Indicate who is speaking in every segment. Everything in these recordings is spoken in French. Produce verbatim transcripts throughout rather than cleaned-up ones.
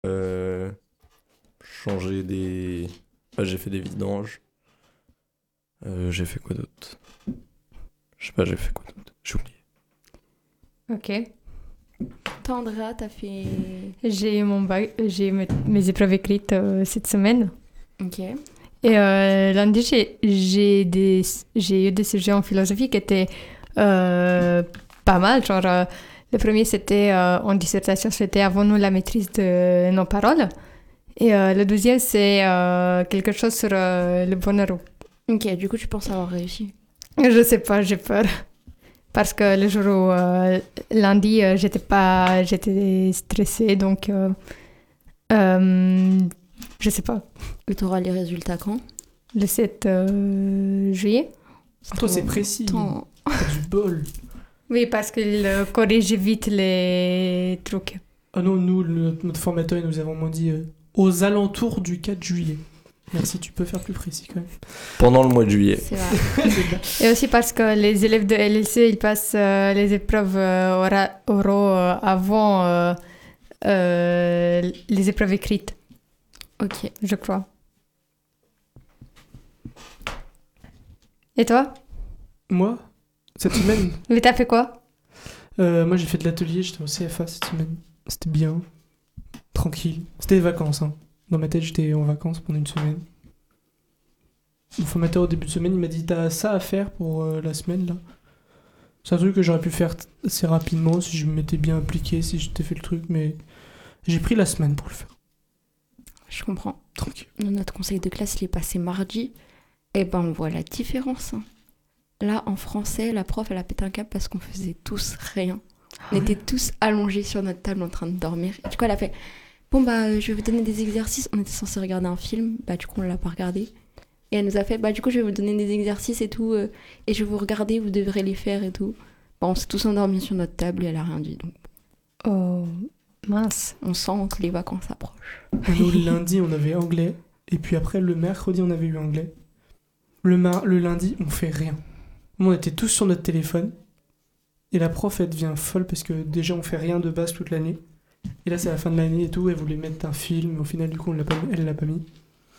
Speaker 1: Euh, changer des... Bah, j'ai fait des vidanges. Euh, j'ai fait quoi d'autre? Je sais pas, j'ai fait quoi d'autre? J'ai oublié.
Speaker 2: Ok.
Speaker 3: Toi, Andrea, t'as fait...
Speaker 2: J'ai eu mon bac, j'ai mes, mes épreuves écrites euh, cette semaine.
Speaker 3: Ok.
Speaker 2: Et euh, lundi, j'ai, j'ai, des, j'ai eu des sujets en philosophie qui étaient euh, pas mal. Genre, euh, le premier, c'était euh, en dissertation, c'était avons-nous la maîtrise de nos paroles? Et euh, le deuxième, c'est euh, quelque chose sur euh, le bonheur.
Speaker 3: Ok, du coup, tu penses avoir réussi?
Speaker 2: Je sais pas, j'ai peur. Parce que le jour où euh, lundi, euh, j'étais pas, j'étais stressée, donc euh, euh, je sais pas.
Speaker 3: Et t'auras les résultats quand?
Speaker 2: Le sept euh, juillet.
Speaker 4: Ah, toi, c'est précis.
Speaker 3: Attends.
Speaker 4: T'as du bol.
Speaker 2: Oui, parce qu'il euh, corrige vite les trucs.
Speaker 4: Ah non, nous, le- notre formateur, il nous a vraiment dit euh, aux alentours du quatre juillet. Merci, tu peux faire plus précis quand même.
Speaker 1: Pendant le mois de juillet.
Speaker 3: C'est vrai.
Speaker 2: Et aussi parce que les élèves de L L C, ils passent euh, les épreuves euh, ora- oraux euh, avant euh, euh, les épreuves écrites,
Speaker 3: Ok.
Speaker 2: je crois. Et toi?
Speaker 4: Moi, cette semaine,
Speaker 2: Mais t'as fait quoi?
Speaker 4: euh, moi j'ai fait de l'atelier, j'étais au C F A cette semaine. C'était bien, tranquille. C'était les vacances, hein. Dans ma tête, j'étais en vacances pendant une semaine. Mon formateur au début de semaine, il m'a dit t'as ça à faire pour euh, la semaine là. C'est un truc que j'aurais pu faire t- assez rapidement si je m'étais bien impliqué, si j'étais fait le truc, mais j'ai pris la semaine pour le faire.
Speaker 3: Je comprends.
Speaker 4: Tranquille.
Speaker 3: Nous, notre conseil de classe, il est passé mardi. Et ben, on voit la différence. hein. Là, en français, la prof, elle a pété un câble parce qu'on faisait tous rien. On était tous allongés sur notre table en train de dormir. Et du coup, elle a fait bon, bah, euh, je vais vous donner des exercices. On était censé regarder un film. Bah, du coup, on l'a pas regardé. Et elle nous a fait bah, du coup, je vais vous donner des exercices et tout. euh, et je vais vous regarder, vous devrez les faire et tout. Bon, on s'est tous endormis sur notre table et elle a rien dit. Donc,
Speaker 2: Oh, mince.
Speaker 3: on sent que les vacances approchent.
Speaker 4: Nous, le lundi, on avait anglais, et puis après, le mercredi, on avait eu anglais. Le, mar- le lundi, on fait rien. On était tous sur notre téléphone, et la prof, elle devient folle parce que déjà, on fait rien de base toute l'année. Et là, c'est la fin de l'année et tout, elle voulait mettre un film, au final, du coup, on l'a pas mis- elle l'a pas mis.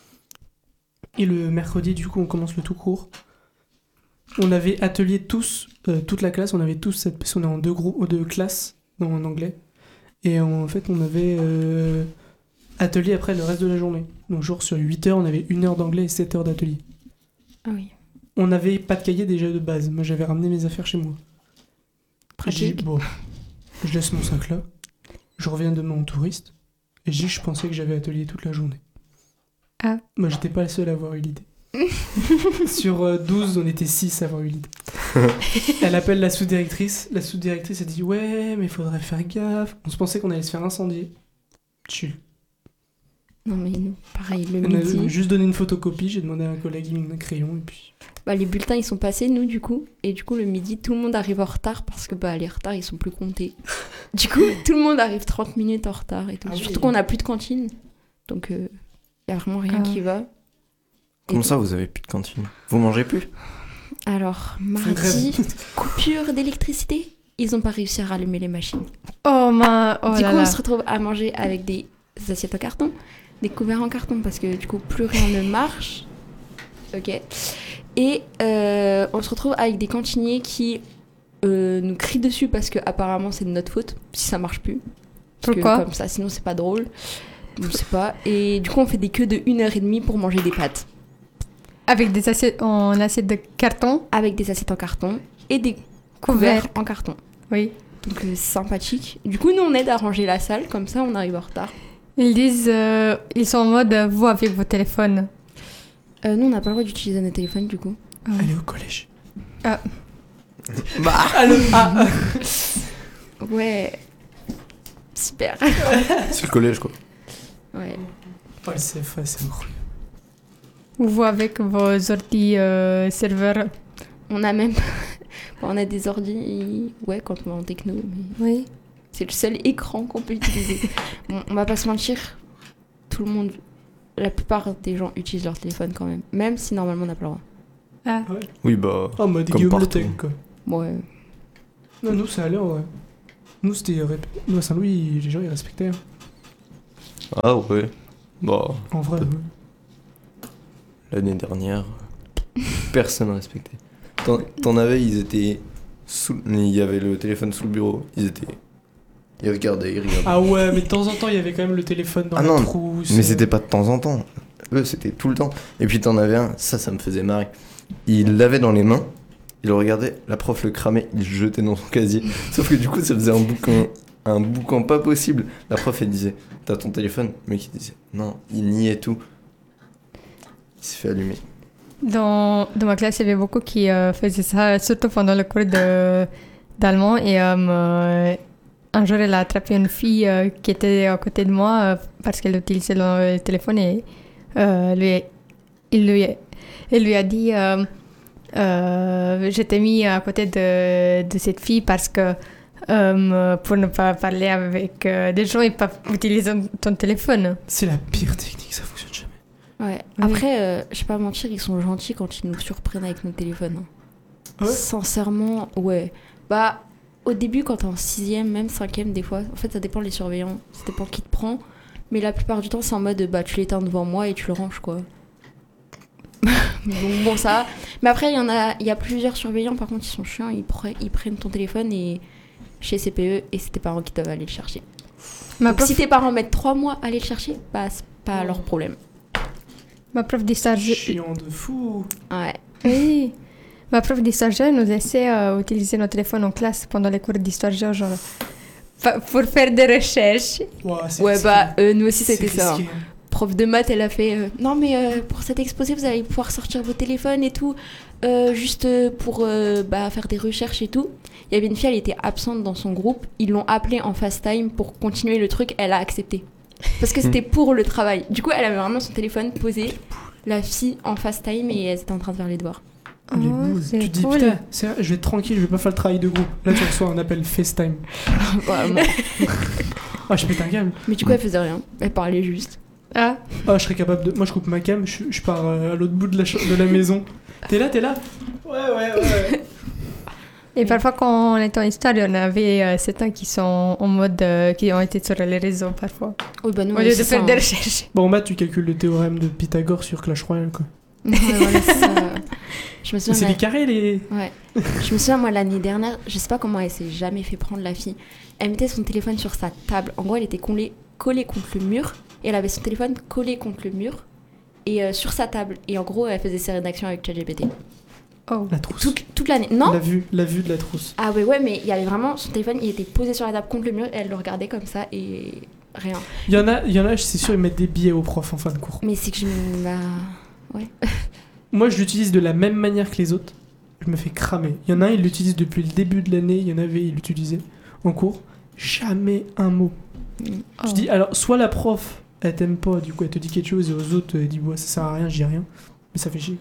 Speaker 4: Et le mercredi, du coup, on commence le tout court. On avait atelier tous, euh, toute la classe, on avait tous cette... Parce qu'on est en deux groupes, deux classes dans- en anglais. Et en fait, on avait euh, atelier après le reste de la journée. Donc, jour sur huit heures, on avait une heure d'anglais et sept heures d'atelier.
Speaker 3: Ah oui.
Speaker 4: On n'avait pas de cahier déjà de base. Moi, j'avais ramené mes affaires chez moi. J'ai dit,
Speaker 3: Pratique.
Speaker 4: bon, je laisse mon sac là. Je reviens demain en touriste. Et j'ai dit, je pensais que j'avais atelier toute la journée.
Speaker 2: Ah.
Speaker 4: Moi, j'étais pas le seul à avoir eu l'idée. Sur euh, douze, on était six à avoir eu l'idée. Elle appelle la sous-directrice. La sous-directrice, elle dit, ouais, mais il faudrait faire gaffe. On se pensait qu'on allait se faire incendier. Chill.
Speaker 3: Non, mais nous, pareil, le
Speaker 4: Elle m'a
Speaker 3: midi.
Speaker 4: juste donné une photocopie. J'ai demandé à un collègue un crayon. Et puis...
Speaker 3: Bah, les bulletins, ils sont passés, nous, du coup. Et du coup, le midi, tout le monde arrive en retard parce que bah, les retards, ils sont plus comptés. Du coup, tout le monde arrive trente minutes en retard et tout.
Speaker 4: Ah oui.
Speaker 3: Surtout qu'on n'a plus de cantine. Donc, il n'y a vraiment rien
Speaker 2: Ah.
Speaker 3: qui va.
Speaker 1: Comment
Speaker 3: Et
Speaker 1: ça, vous avez plus de cantine? Vous mangez plus?
Speaker 3: Alors,
Speaker 4: Faut grève.
Speaker 3: mardi, coupure d'électricité. Ils n'ont pas réussi à rallumer les machines.
Speaker 2: Oh, ma... oh
Speaker 3: du
Speaker 2: là
Speaker 3: coup,
Speaker 2: là.
Speaker 3: on se retrouve à manger avec des assiettes en carton, des couverts en carton parce que du coup, plus rien ne marche. Ok. Et euh, on se retrouve avec des cantiniers qui euh, nous crient dessus parce que apparemment c'est de notre faute si ça marche plus. Parce
Speaker 2: Pourquoi?
Speaker 3: que comme ça, sinon c'est pas drôle. Je sais pas. Et du coup, on fait des queues de une heure et demie pour manger des pâtes
Speaker 2: Avec des assiettes en assiette de carton,
Speaker 3: avec des assiettes en carton et des
Speaker 2: couverts.
Speaker 3: couverts en carton.
Speaker 2: Oui.
Speaker 3: Donc euh, sympathique. Du coup, nous on aide à ranger la salle, comme ça on arrive en retard.
Speaker 2: Ils disent, euh, ils sont en mode, euh, vous avec vos téléphones.
Speaker 3: Euh, nous on n'a pas le droit d'utiliser nos téléphones du coup.
Speaker 4: Elle est au collège.
Speaker 1: Bah,
Speaker 4: Allô ah,
Speaker 3: Ouais. Super.
Speaker 1: c'est le collège, quoi.
Speaker 3: Ouais.
Speaker 4: oh, le C F A, c'est incroyable.
Speaker 2: Ou vous avec vos ordi euh, serveurs.
Speaker 3: On a même. Bon, on a des ordi. Ouais, quand on va en techno. Mais
Speaker 2: Oui.
Speaker 3: c'est le seul écran qu'on peut utiliser. Bon, on va pas se mentir. Tout le monde. La plupart des gens utilisent leur téléphone quand même. Même si normalement on n'a pas le droit.
Speaker 2: Ah.
Speaker 1: Oui, bah.
Speaker 4: En mode
Speaker 1: Comme
Speaker 4: Guillaume Le
Speaker 1: partout.
Speaker 4: Tech, quoi.
Speaker 3: Ouais.
Speaker 4: Non, nous, ça allait, ouais. Nous, c'était. rép- Nous, à Saint-Louis, les gens, ils respectaient. hein.
Speaker 1: Ah ouais. Bon,
Speaker 4: En vrai, ouais.
Speaker 1: l'année dernière, personne respectait. T'en, t'en avais, ils étaient sous... Il y avait le téléphone sous le bureau. Ils étaient... Ils regardaient, ils regardaient.
Speaker 4: Ah ouais, mais de temps en temps, il y avait quand même le téléphone dans
Speaker 1: Ah
Speaker 4: la
Speaker 1: non,
Speaker 4: trousse.
Speaker 1: Mais c'était pas de temps en temps. Eux, c'était tout le temps. Et puis t'en avais un, ça, ça me faisait marrer. Il l'avait dans les mains, il le regardait, la prof le cramait, il le jetait dans son casier. Sauf que du coup, ça faisait un boucan, un boucan pas possible. La prof, elle disait, t'as ton téléphone? Le mec, il disait, non, il niait tout. Il s'est fait allumer.
Speaker 2: Dans, dans ma classe, il y avait beaucoup qui euh, faisaient ça, surtout pendant le cours de, d'allemand. Et euh, un jour, elle a attrapé une fille euh, qui était à côté de moi euh, parce qu'elle utilisait le téléphone et euh, lui, il, lui, il lui a dit euh, euh, je t'ai mis à côté de, de cette fille parce que euh, pour ne pas parler avec euh, des gens et pas utiliser ton téléphone.
Speaker 4: C'est la pire technique, ça fonctionne jamais.
Speaker 3: Ouais.
Speaker 2: Oui.
Speaker 3: Après, euh, je vais pas mentir, ils sont gentils quand ils nous surprennent avec nos téléphones. hein.
Speaker 4: Ouais.
Speaker 3: Sincèrement, ouais. Bah, au début, quand t'es en sixième, même cinquième, des fois, en fait, ça dépend des surveillants, ça dépend qui te prend. Mais la plupart du temps, c'est en mode, bah, tu l'éteins devant moi et tu le ranges, quoi. Donc bon, ça. Mais après, il y en a, il y a plusieurs surveillants, par contre, ils sont chiants, ils, pre- ils prennent ton téléphone et chez C P E et c'est tes parents qui doivent aller le chercher.
Speaker 2: Ma
Speaker 3: Donc,
Speaker 2: prof,
Speaker 3: si tes parents mettent trois mois à aller le chercher, bah, c'est pas leur problème.
Speaker 2: ma prof d'histoire...
Speaker 4: Chiant de fou.
Speaker 3: Ouais.
Speaker 2: Oui. Ma prof d'histoire géo nous essaie à utiliser nos téléphones en classe pendant les cours d'histoire géo, genre fa- pour faire des recherches.
Speaker 4: Ouah, c'est
Speaker 3: Ouais,
Speaker 4: risqué.
Speaker 3: bah, euh, nous aussi,
Speaker 4: C'est
Speaker 3: c'était ça. hein.
Speaker 4: risqué.
Speaker 3: Prof de maths, elle a fait euh, non, mais euh, pour cet exposé, vous allez pouvoir sortir vos téléphones et tout, euh, juste euh, pour euh, bah, faire des recherches et tout. Il y avait une fille, elle était absente dans son groupe. Ils l'ont appelée en FaceTime pour continuer le truc. Elle a accepté. Parce que c'était pour le travail. Du coup, elle avait vraiment son téléphone posé, la fille en FaceTime, et elle était en train de faire les devoirs.
Speaker 4: Les
Speaker 2: Oh,
Speaker 4: boules.
Speaker 2: c'est
Speaker 4: Tu te dis,
Speaker 2: cool.
Speaker 4: putain, c'est vrai, je vais être tranquille, je vais pas faire le travail de groupe. Là, tu reçois un appel FaceTime.
Speaker 3: Vraiment.
Speaker 4: Ah, je pète un câble.
Speaker 3: Mais du coup, elle faisait rien. Elle parlait juste.
Speaker 2: Ah,
Speaker 4: Ah, je serais capable de. Moi, je coupe ma cam, je, je pars euh, à l'autre bout de la, ch- de la maison. T'es là, t'es là? Ouais, ouais, ouais.
Speaker 2: et parfois quand on était en histoire, on avait euh, certains qui sont en mode, euh, qui ont été sur les réseaux parfois,
Speaker 3: Oui, bah nous,
Speaker 2: au lieu de
Speaker 3: c'est
Speaker 2: faire
Speaker 3: ça,
Speaker 2: des
Speaker 3: hein.
Speaker 2: recherches.
Speaker 4: Bon, en maths, tu calcules le théorème de Pythagore sur Clash Royale, quoi.
Speaker 3: Ouais, voilà, c'est ça. Je me
Speaker 4: Mais
Speaker 3: souviens.
Speaker 4: c'est
Speaker 3: la-
Speaker 4: des carrés, les.
Speaker 3: Ouais. Je me souviens, moi, l'année dernière, je sais pas comment elle s'est jamais fait prendre, la fille. Elle mettait son téléphone sur sa table. En gros, elle était collée, collée contre le mur. Et elle avait son téléphone collé contre le mur. Et euh, sur sa table. Et en gros, elle faisait ses rédactions avec ChatGPT.
Speaker 2: Oh.
Speaker 4: La trousse.
Speaker 3: Toute, toute l'année. Non
Speaker 4: La vue, la vue de la trousse.
Speaker 3: Ah ouais, ouais, mais il y avait vraiment... Son téléphone, il était posé sur la table contre le mur. Et elle le regardait comme ça. Et rien.
Speaker 4: Il y en a, il y en a, c'est sûr, ils mettent des billets aux profs en fin de cours.
Speaker 3: Mais c'est que je me... Bah...
Speaker 4: Moi, je l'utilise de la même manière que les autres. Je me fais cramer. Il y en a un, il l'utilise depuis le début de l'année. Il y en avait, il l'utilisait en cours. Jamais un mot.
Speaker 3: mm.
Speaker 2: Oh.
Speaker 4: Je dis, alors, soit la prof, elle t'aime pas, du coup, elle te dit quelque chose, et aux autres, elle dit, ouais, ça sert à rien, je dis rien. Mais ça fait chier.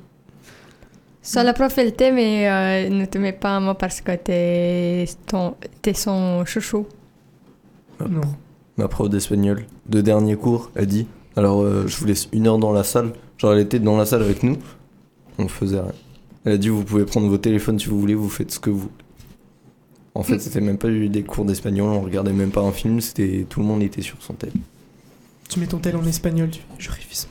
Speaker 2: Soit la prof, elle t'aime, mais euh, ne te met pas un mot parce que t'es, ton, t'es son chouchou.
Speaker 4: Non.
Speaker 1: Ma prof d'espagnol, de dernier cours, elle dit, alors euh, je vous laisse une heure dans la salle. Genre elle était dans la salle avec nous, on faisait rien. Elle a dit, vous pouvez prendre vos téléphones si vous voulez, vous faites ce que vous voulez. En fait, c'était même pas eu des cours d'espagnol, on regardait même pas un film, c'était tout le monde était sur son tel.
Speaker 4: Tu mets ton tel en espagnol, tu fais, je révise.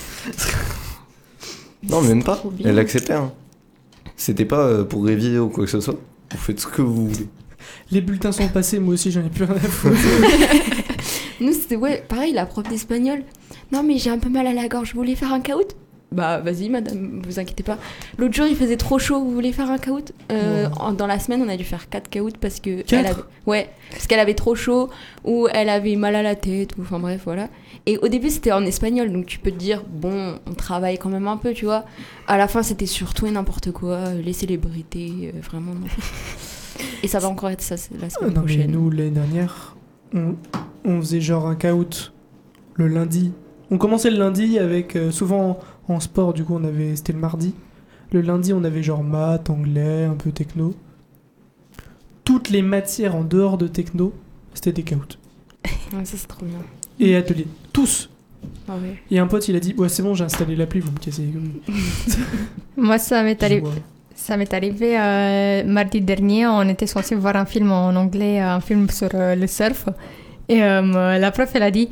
Speaker 1: Non, même pas.
Speaker 3: Trop bien.
Speaker 1: Elle acceptait. Hein. C'était pas euh, pour réviser ou quoi que ce soit. Vous faites ce que vous voulez.
Speaker 4: Les bulletins sont passés, moi aussi, j'en ai plus rien à foutre.
Speaker 3: Nous, c'était, ouais, pareil, la prof d'espagnol. Non, mais j'ai un peu mal à la gorge. Vous voulez faire un caout? Bah, vas-y, madame, vous inquiétez pas. L'autre jour, il faisait trop chaud. Vous voulez faire un caout? euh,
Speaker 4: Ouais.
Speaker 3: en- Dans la semaine, on a dû faire quatre caouts parce que.
Speaker 4: Quatre
Speaker 3: elle avait, ouais, parce qu'elle avait trop chaud ou elle avait mal à la tête. Ou, enfin, bref, voilà. Et au début, c'était en espagnol. Donc, tu peux te dire, bon, on travaille quand même un peu, tu vois. À la fin, c'était surtout et n'importe quoi. euh, Les célébrités, euh, vraiment, non. Et ça va encore être ça c'est la
Speaker 4: Ah,
Speaker 3: semaine
Speaker 4: non, mais
Speaker 3: prochaine.
Speaker 4: nous, l'année dernière, on, on faisait genre un caout le lundi. On commençait le lundi avec, euh, souvent en, en sport, du coup, on avait, c'était le mardi. Le lundi, on avait genre maths, anglais, un peu techno. Toutes les matières en dehors de techno, c'était des caouts.
Speaker 3: Ouais, ça, c'est trop bien.
Speaker 4: Et ateliers. Tous.
Speaker 3: Ah ouais.
Speaker 4: Et un pote, il a dit, ouais, c'est bon, j'ai installé l'appli, vous me cassez les couilles.
Speaker 2: Moi, ça m'est
Speaker 4: Je dis,
Speaker 2: arrivé.
Speaker 4: ouais.
Speaker 2: Ça m'est arrivé euh, mardi dernier, on était censé voir un film en anglais, un film sur euh, le surf. Et euh, la prof, elle a dit,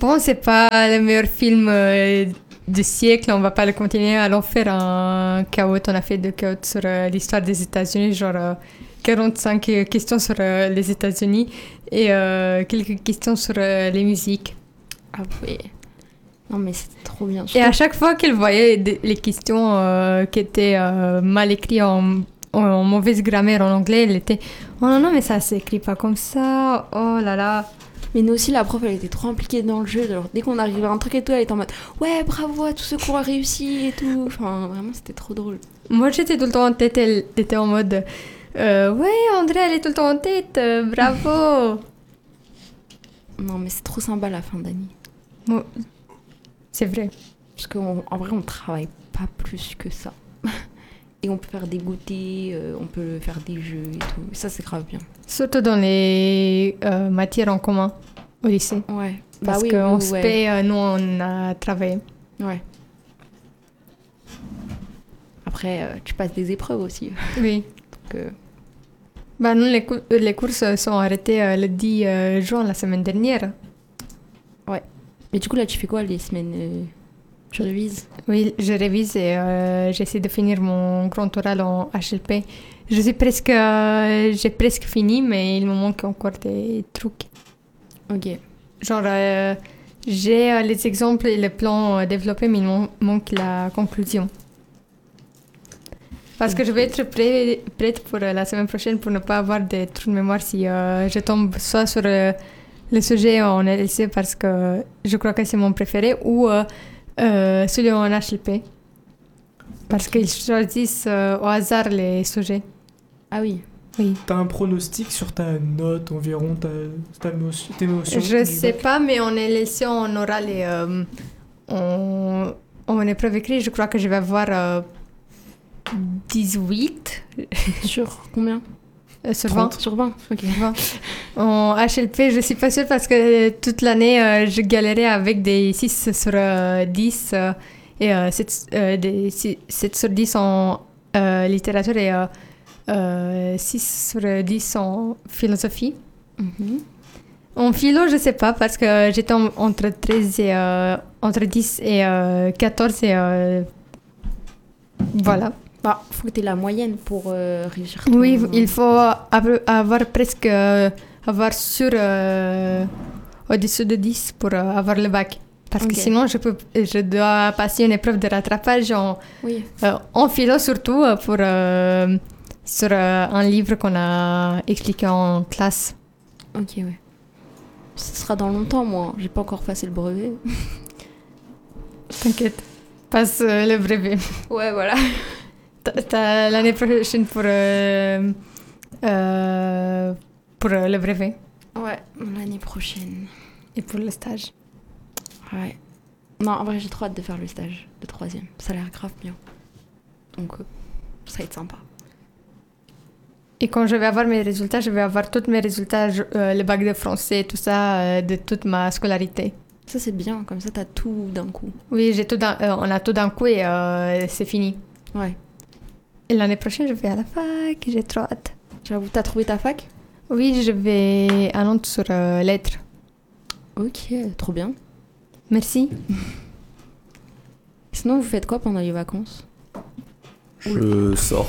Speaker 2: Bon, c'est pas le meilleur film euh, du siècle, on va pas le continuer. Allons faire un caout. On a fait deux caouts sur euh, l'histoire des États-Unis, genre euh, quarante-cinq questions sur euh, les États-Unis et euh, quelques questions sur euh, les musiques.
Speaker 3: Ah oui. Non, mais c'est trop bien.
Speaker 2: Et à chaque fois qu'elle voyait des- les questions euh, qui étaient euh, mal écrites en, en, en mauvaise grammaire en anglais, elle était « Oh non, non, mais ça s'écrit pas comme ça. Oh là là. »
Speaker 3: Mais nous aussi, la prof, elle était trop impliquée dans le jeu. Alors, dès qu'on arrivait à un truc et tout, elle était en mode ouais, bravo à tous ceux qui ont réussi et tout. Enfin, vraiment, c'était trop drôle.
Speaker 2: Moi, j'étais tout le temps en tête, elle était en mode euh, ouais, André, elle est tout le temps en tête, euh, bravo.
Speaker 3: Non, mais c'est trop sympa la fin d'année.
Speaker 2: Moi, c'est vrai.
Speaker 3: Parce qu'en en vrai, on travaille pas plus que ça. Et on peut faire des goûters, euh, on peut faire des jeux et tout. Et ça, c'est grave bien.
Speaker 2: Surtout dans les euh, matières en commun au lycée.
Speaker 3: Ouais.
Speaker 2: Parce
Speaker 3: bah oui,
Speaker 2: qu'on
Speaker 3: oui,
Speaker 2: se
Speaker 3: ouais.
Speaker 2: paie, euh, nous, on a travaillé.
Speaker 3: Ouais. Après, euh, tu passes des épreuves aussi.
Speaker 2: Oui.
Speaker 3: Donc, euh,
Speaker 2: Bah, nous, les, cou- les courses sont arrêtées euh, le dix euh, juin, la semaine dernière.
Speaker 3: Mais du coup, là, tu fais quoi les semaines euh, Tu révises
Speaker 2: Oui, je révise et euh, j'essaie de finir mon grand oral en H L P. Je suis presque, euh, j'ai presque fini, mais il me manque encore des trucs.
Speaker 3: Ok.
Speaker 2: Genre, euh, j'ai euh, les exemples et les plans euh, développés, mais il me manque la conclusion. Parce que je vais être prêt- prête pour euh, la semaine prochaine pour ne pas avoir des trous de mémoire si euh, je tombe soit sur euh, le sujet en L C parce que je crois que c'est mon préféré ou euh, euh, celui en H L P. Parce qu'ils choisissent euh, au hasard les sujets.
Speaker 3: Ah oui.
Speaker 2: Oui.
Speaker 4: T'as un pronostic sur ta note environ, ta, ta notion, tes notions
Speaker 2: Je
Speaker 4: du
Speaker 2: sais
Speaker 4: bac?
Speaker 2: pas, mais en L C, on aura les. Euh, en, en épreuve écrite, je crois que je vais avoir euh, dix-huit
Speaker 3: Sur combien
Speaker 2: euh, sur vingt.
Speaker 3: Sur vingt. Ok.
Speaker 2: vingt. En H L P, je suis pas sûre parce que toute l'année, euh, je galérais avec des six sur euh, dix euh, et euh, sept, euh, des six- sept sur dix en euh, littérature et euh, euh, six sur dix en philosophie.
Speaker 3: Mhm.
Speaker 2: En philo, je sais pas parce que j'étais en- entre treize et euh, entre dix et euh, quatorze et euh, voilà.
Speaker 3: Bah, faut que tu aies la moyenne pour euh, réussir. ton-
Speaker 2: Oui, il faut av- avoir presque euh, avoir sur euh, au-dessus de dix pour euh, avoir le bac. Parce
Speaker 3: Ok.
Speaker 2: que sinon, je, peux, je dois passer une épreuve de rattrapage en,
Speaker 3: Oui.
Speaker 2: euh, en philo surtout euh, pour, euh, sur euh, un livre qu'on a expliqué en classe.
Speaker 3: Ok, ouais. Ce sera dans longtemps, moi. J'ai pas encore passé le brevet.
Speaker 2: T'inquiète, passe euh, le brevet.
Speaker 3: Ouais, voilà.
Speaker 2: T'as- T'as l'année prochaine pour, euh, euh, pour euh, le brevet
Speaker 3: Ouais, l'année prochaine.
Speaker 2: et pour le stage.
Speaker 3: Ouais. Non, en vrai, j'ai trop hâte de faire le stage de troisième. Ça a l'air grave bien. Donc, euh, ça va être sympa.
Speaker 2: Et quand je vais avoir mes résultats, je vais avoir tous mes résultats, je- euh, le bac de français, tout ça, euh, de toute ma scolarité.
Speaker 3: Ça, c'est bien. Comme ça, t'as tout d'un coup.
Speaker 2: Oui, j'ai tout d'un- euh, on a tout d'un coup et euh, c'est fini.
Speaker 3: Ouais.
Speaker 2: Et l'année prochaine, je vais à la fac, j'ai trop hâte.
Speaker 3: J'avoue, t'as trouvé ta fac?
Speaker 2: Oui, je vais à Nantes sur euh, lettres.
Speaker 3: Ok, trop bien.
Speaker 2: Merci.
Speaker 3: Sinon, vous faites quoi pendant les vacances?
Speaker 1: Je sors.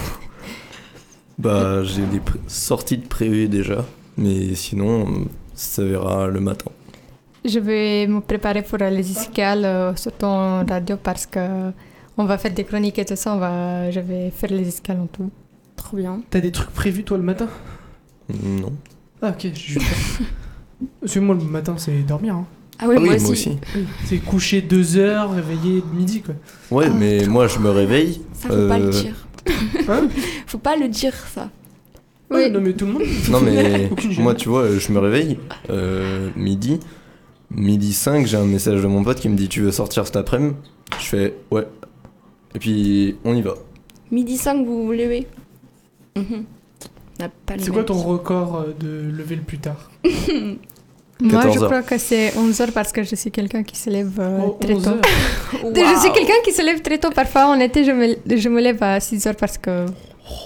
Speaker 1: Bah, j'ai des pré- sorties de prévues déjà, mais sinon, euh, ça verra le matin.
Speaker 2: Je vais me préparer pour euh, les escales, euh, surtout en radio, parce que on va faire des chroniques et tout ça. On va, je vais faire les escales en tout.
Speaker 3: Trop bien.
Speaker 4: T'as des trucs prévus toi le matin?
Speaker 1: Non.
Speaker 4: Ah ok, je suis Parce que moi le matin c'est dormir. Hein.
Speaker 3: Ah oui,
Speaker 1: Ah oui,
Speaker 3: moi, aussi.
Speaker 4: C'est coucher deux heures, réveiller midi quoi.
Speaker 1: Ouais,
Speaker 3: Ah,
Speaker 1: mais moi je me réveille.
Speaker 3: Ça, faut pas le
Speaker 1: euh,
Speaker 3: dire.
Speaker 4: Hein?
Speaker 3: Faut pas le dire, ça.
Speaker 2: Oui.
Speaker 4: Ouais, non mais tout le monde.
Speaker 1: Non mais
Speaker 4: Aucune gêne.
Speaker 1: moi tu vois, je me réveille euh, midi. Midi cinq, j'ai un message de mon pote qui me dit tu veux sortir cet après-midi? Je fais ouais. Et puis on y va.
Speaker 3: Midi cinq, vous vous levez. Mhm. On n'a pas les
Speaker 4: C'est quoi
Speaker 3: mêmes.
Speaker 4: ton record euh, de lever le plus tard?
Speaker 2: Moi, je
Speaker 1: quatorze heures.
Speaker 2: crois que c'est onze heures parce que je suis quelqu'un qui se lève euh,
Speaker 4: Oh,
Speaker 2: très
Speaker 4: onze
Speaker 2: tôt.
Speaker 4: heures.
Speaker 2: Je suis quelqu'un qui se lève très tôt. Parfois, en été, je me, je me lève à six heures parce que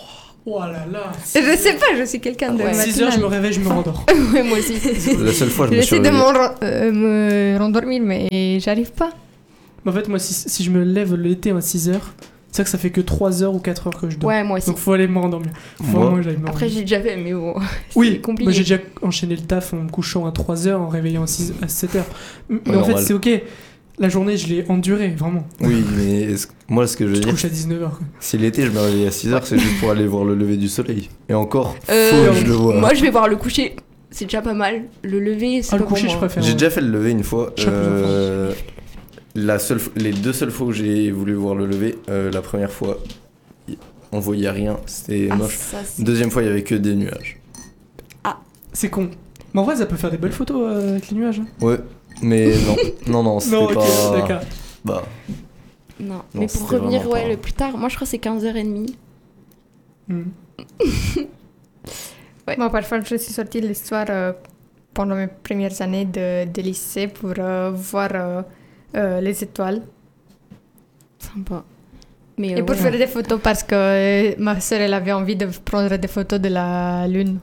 Speaker 4: Oh là là.
Speaker 2: Je sais pas, je suis quelqu'un de
Speaker 3: Ouais.
Speaker 4: six heures, je me
Speaker 2: matinal.
Speaker 4: réveille, je me rendors.
Speaker 3: Ouais, moi aussi.
Speaker 1: La seule fois, je me suis
Speaker 2: J'essaie de
Speaker 1: réveillé.
Speaker 2: m'en ren- euh, me rendormir, mais j'arrive pas.
Speaker 4: Mais en fait, moi, si, si je me lève l'été à six heures, c'est vrai que ça fait que trois heures ou quatre heures que je dors.
Speaker 3: Ouais, moi aussi.
Speaker 4: Donc faut aller me rendormir. Faut
Speaker 1: Moi,
Speaker 4: vraiment que j'aille me
Speaker 3: Après,
Speaker 4: rendormir.
Speaker 3: j'ai déjà fait, mais bon.
Speaker 4: Oui,
Speaker 3: c'est compliqué.
Speaker 4: moi j'ai déjà enchaîné le taf en me couchant à trois heures, en réveillant à, six, à sept heures. Mais
Speaker 1: Ouais,
Speaker 4: en fait,
Speaker 1: normal.
Speaker 4: c'est ok. La journée, je l'ai endurée, vraiment.
Speaker 1: Oui, mais est-ce- moi, ce que je veux
Speaker 4: Je te
Speaker 1: dire,
Speaker 4: couche à dix-neuf heures. Quoi.
Speaker 1: si l'été je me réveille à six heures, c'est juste pour aller voir le lever du soleil. Et encore, faut
Speaker 3: Euh,
Speaker 1: que je le vois.
Speaker 3: Moi, je vais voir le coucher. C'est déjà pas mal. Le lever, c'est
Speaker 4: Ah, le
Speaker 3: pas pour
Speaker 4: coucher,
Speaker 3: moi.
Speaker 4: je préfère.
Speaker 1: J'ai déjà fait le lever une fois.
Speaker 4: Je sais pas
Speaker 1: euh, la seule, f- les deux seules fois où j'ai voulu voir le lever, euh, la première fois, y- on voyait rien, c'était
Speaker 3: Ah,
Speaker 1: moche.
Speaker 3: ça, c'est-
Speaker 1: Deuxième fois, il y avait que des nuages.
Speaker 4: C'est con. Mais en vrai, ça peut faire des belles photos euh, avec les nuages. Hein.
Speaker 1: Ouais, mais non, non, non, c'était
Speaker 4: Non, ok,
Speaker 1: pas.
Speaker 4: d'accord.
Speaker 1: Bah,
Speaker 3: Non.
Speaker 1: Non,
Speaker 3: Mais pour
Speaker 1: c'était
Speaker 3: revenir,
Speaker 1: vraiment
Speaker 3: ouais,
Speaker 1: pas-
Speaker 3: le plus tard, moi je crois que c'est quinze heures trente.
Speaker 4: Hmm.
Speaker 2: Moi, parfois, je suis sortie le soir euh, pendant mes premières années de, de lycée pour euh, voir euh, euh, les étoiles.
Speaker 3: Sympa. Mais
Speaker 2: Et
Speaker 3: euh,
Speaker 2: pour
Speaker 3: ouais.
Speaker 2: faire des photos parce que euh, ma soeur, elle avait envie de prendre des photos de la lune.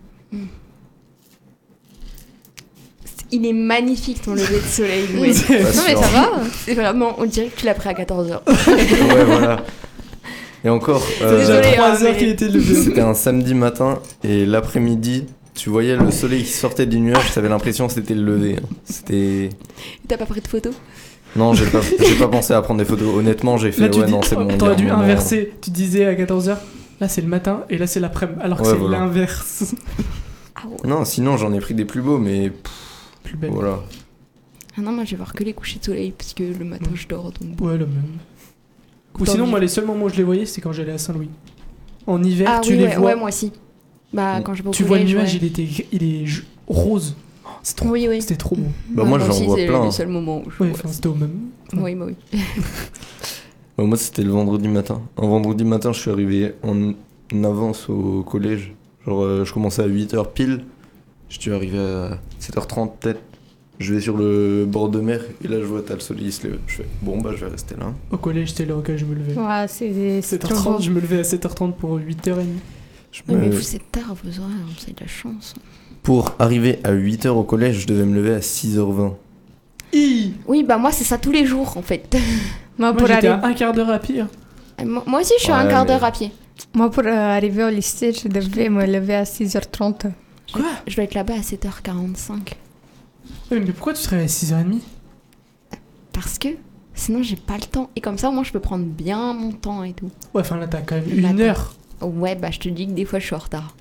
Speaker 3: Il est magnifique ton lever de soleil, Louis.
Speaker 1: pas
Speaker 2: Non, mais
Speaker 1: sûr.
Speaker 2: ça va.
Speaker 3: C'est vraiment, on dirait que tu l'as pris à quatorze heures.
Speaker 1: Ouais, voilà. Et encore, euh,
Speaker 4: C'est déjà
Speaker 3: Désolé,
Speaker 4: trois
Speaker 3: hein,
Speaker 4: heures
Speaker 3: mais-
Speaker 4: qu'il était levé.
Speaker 1: c'était un samedi matin et l'après-midi, tu voyais le soleil qui sortait du nuage, t'avais l'impression que c'était le lever. hein. C'était.
Speaker 3: T'as pas pris de photos?
Speaker 1: Non, j'ai pas, j'ai pas pensé à prendre des photos. Honnêtement, j'ai fait
Speaker 4: Là, tu
Speaker 1: ouais,
Speaker 4: dis,
Speaker 1: non, c'est bon. il y a
Speaker 4: t'aurais
Speaker 1: un
Speaker 4: dû
Speaker 1: moment-
Speaker 4: inverser. Tu disais à quatorze heures, là c'est le matin et là c'est l'après-midi. Alors que
Speaker 1: Ouais,
Speaker 4: c'est
Speaker 1: voilà.
Speaker 4: l'inverse.
Speaker 3: Ah ouais.
Speaker 1: Non, sinon j'en ai pris des plus beaux, mais pff,
Speaker 4: Plus belle.
Speaker 1: voilà.
Speaker 3: Ah non, moi je vais voir que les couchers de soleil parce que le matin
Speaker 4: Mm.
Speaker 3: je dors donc.
Speaker 4: Ouais, le même. Ou
Speaker 3: Autant
Speaker 4: sinon,
Speaker 3: vivre.
Speaker 4: moi, les seuls moments où je les voyais, c'était quand j'allais à Saint-Louis. En hiver,
Speaker 3: Ah
Speaker 4: tu
Speaker 3: oui,
Speaker 4: les
Speaker 3: ouais,
Speaker 4: vois.
Speaker 3: ouais, moi aussi. Bah,
Speaker 1: Mm.
Speaker 3: quand je vais au
Speaker 4: Tu vois le
Speaker 3: collège,
Speaker 4: nuage,
Speaker 3: ouais.
Speaker 4: il, était, il est ju- rose. Oh, c'est trop,
Speaker 3: Oui, oui.
Speaker 4: C'était trop beau.
Speaker 1: Bah, moi, j'en
Speaker 3: aussi,
Speaker 1: vois
Speaker 3: c'est
Speaker 1: plein.
Speaker 3: le seul moment où je
Speaker 4: Ouais,
Speaker 3: vois.
Speaker 4: enfin, c'était au même.
Speaker 3: Oui, bah oui.
Speaker 1: Bah, moi, c'était le vendredi matin. Un vendredi matin, je suis arrivé en avance au collège. Genre, euh, je commençais à huit heures pile. Je suis arrivé à sept heures trente peut-être. Je vais sur le bord de mer et là, je vois t'as le soleil il se lève. Je fais bon, bah, je vais rester là.
Speaker 4: Au collège, c'était l'heure auquel je me levais.
Speaker 2: Ouais, c'est c'est trop
Speaker 4: sept heures trente,
Speaker 2: beau.
Speaker 4: je me levais à sept heures trente pour huit heures trente.
Speaker 1: Je
Speaker 3: Ouais,
Speaker 1: me-
Speaker 3: mais vous êtes tard vos horaires, c'est de la chance.
Speaker 1: Pour arriver à huit heures au collège, je devais me lever à six heures vingt.
Speaker 4: Hi
Speaker 3: Oui, bah moi c'est ça tous les jours en fait.
Speaker 2: Moi,
Speaker 4: Moi,
Speaker 2: pour,
Speaker 4: j'étais
Speaker 2: arri-
Speaker 4: à un quart d'heure à pied.
Speaker 3: Euh, moi moi aussi je suis à un
Speaker 1: Ouais,
Speaker 3: quart
Speaker 1: mais-
Speaker 3: d'heure à pied.
Speaker 2: moi, pour euh, arriver au lycée, je devais me lever à six heures trente.
Speaker 4: Quoi
Speaker 3: Je vais être là-bas à sept heures quarante-cinq.
Speaker 4: Ouais, mais pourquoi tu te réveilles à six heures trente?
Speaker 3: Parce que sinon j'ai pas le temps. Et comme ça, moi je peux prendre bien mon temps et tout.
Speaker 4: Ouais, enfin là, t'as quand même
Speaker 3: Le
Speaker 4: une
Speaker 3: matin.
Speaker 4: heure.
Speaker 3: Ouais, bah je te dis que des fois je suis en retard.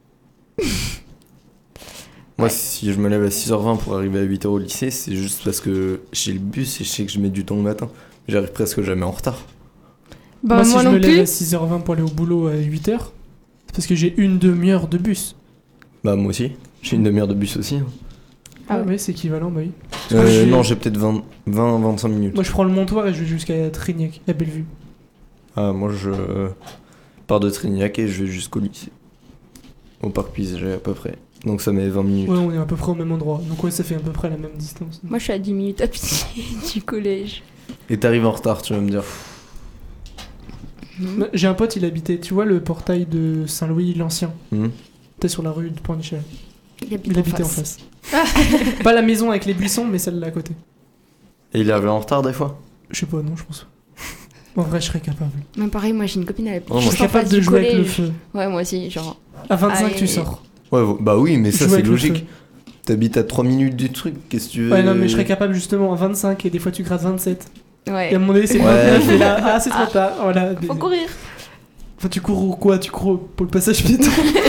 Speaker 1: Moi,
Speaker 3: Ouais.
Speaker 1: si je me lève à six heures vingt pour arriver à huit heures au lycée, c'est juste parce que j'ai le bus et je sais que je mets du temps le matin. J'arrive presque jamais en retard.
Speaker 2: Bah,
Speaker 4: moi,
Speaker 2: moi,
Speaker 4: si je
Speaker 2: non
Speaker 4: me lève
Speaker 2: plus.
Speaker 4: à six heures vingt pour aller au boulot à huit heures, c'est parce que j'ai une demi-heure de bus.
Speaker 1: Bah, moi aussi. J'ai une demi-heure de bus aussi. hein.
Speaker 3: Ah
Speaker 4: Ah
Speaker 3: ouais.
Speaker 4: ouais, c'est équivalent, bah oui. que
Speaker 1: Euh,
Speaker 4: j'ai-
Speaker 1: non, j'ai peut-être vingt vingt vingt-cinq minutes.
Speaker 4: Moi, je prends le montoir et je vais jusqu'à Trignac, à Bellevue.
Speaker 1: Ah, moi, je pars de Trignac et je vais jusqu'au lycée. Au parc Pisaget à peu près. Donc ça met vingt minutes.
Speaker 4: Ouais, on est à peu près au même endroit. Donc ouais, ça fait à peu près la même distance.
Speaker 3: Moi je suis à dix minutes à pied du collège.
Speaker 1: Et t'arrives en retard, tu vas me dire.
Speaker 3: Mhm.
Speaker 4: J'ai un pote, il habitait, tu vois, le portail de Saint-Louis, l'ancien.
Speaker 1: Hmm.
Speaker 4: T'es sur la rue de Pornichet.
Speaker 3: Il habite
Speaker 4: Il
Speaker 3: en
Speaker 4: habitait en
Speaker 3: face.
Speaker 4: face. Pas la maison avec les buissons, mais celle là à côté.
Speaker 1: Et il arrive en retard des fois.
Speaker 4: Je sais pas, non, je pense. En vrai, je serais capable.
Speaker 3: Même pareil, moi j'ai une copine, elle habite
Speaker 1: Oh, moi,
Speaker 4: Je
Speaker 3: juste
Speaker 4: serais
Speaker 3: en face
Speaker 4: capable de
Speaker 3: du
Speaker 4: jouer avec le
Speaker 3: collège.
Speaker 4: feu.
Speaker 3: Ouais, moi aussi, genre.
Speaker 4: À vingt-cinq,
Speaker 3: Allez.
Speaker 4: tu sors.
Speaker 1: Ouais, vo- bah oui, mais ça
Speaker 4: Jouer
Speaker 1: c'est
Speaker 4: avec le
Speaker 1: logique.
Speaker 4: feu.
Speaker 1: T'habites à trois minutes du truc, qu'est-ce que tu veux
Speaker 4: Ouais, non, mais je serais capable justement à vingt-cinq et des fois tu grattes vingt-sept.
Speaker 3: Ouais.
Speaker 4: Et à un moment donné, c'est
Speaker 1: Ouais.
Speaker 4: vingt-neuf et là, ah, c'est trop
Speaker 3: Ah.
Speaker 4: tard. Voilà.
Speaker 3: Faut courir.
Speaker 4: Enfin, tu cours ou quoi? Tu cours pour le passage piéton.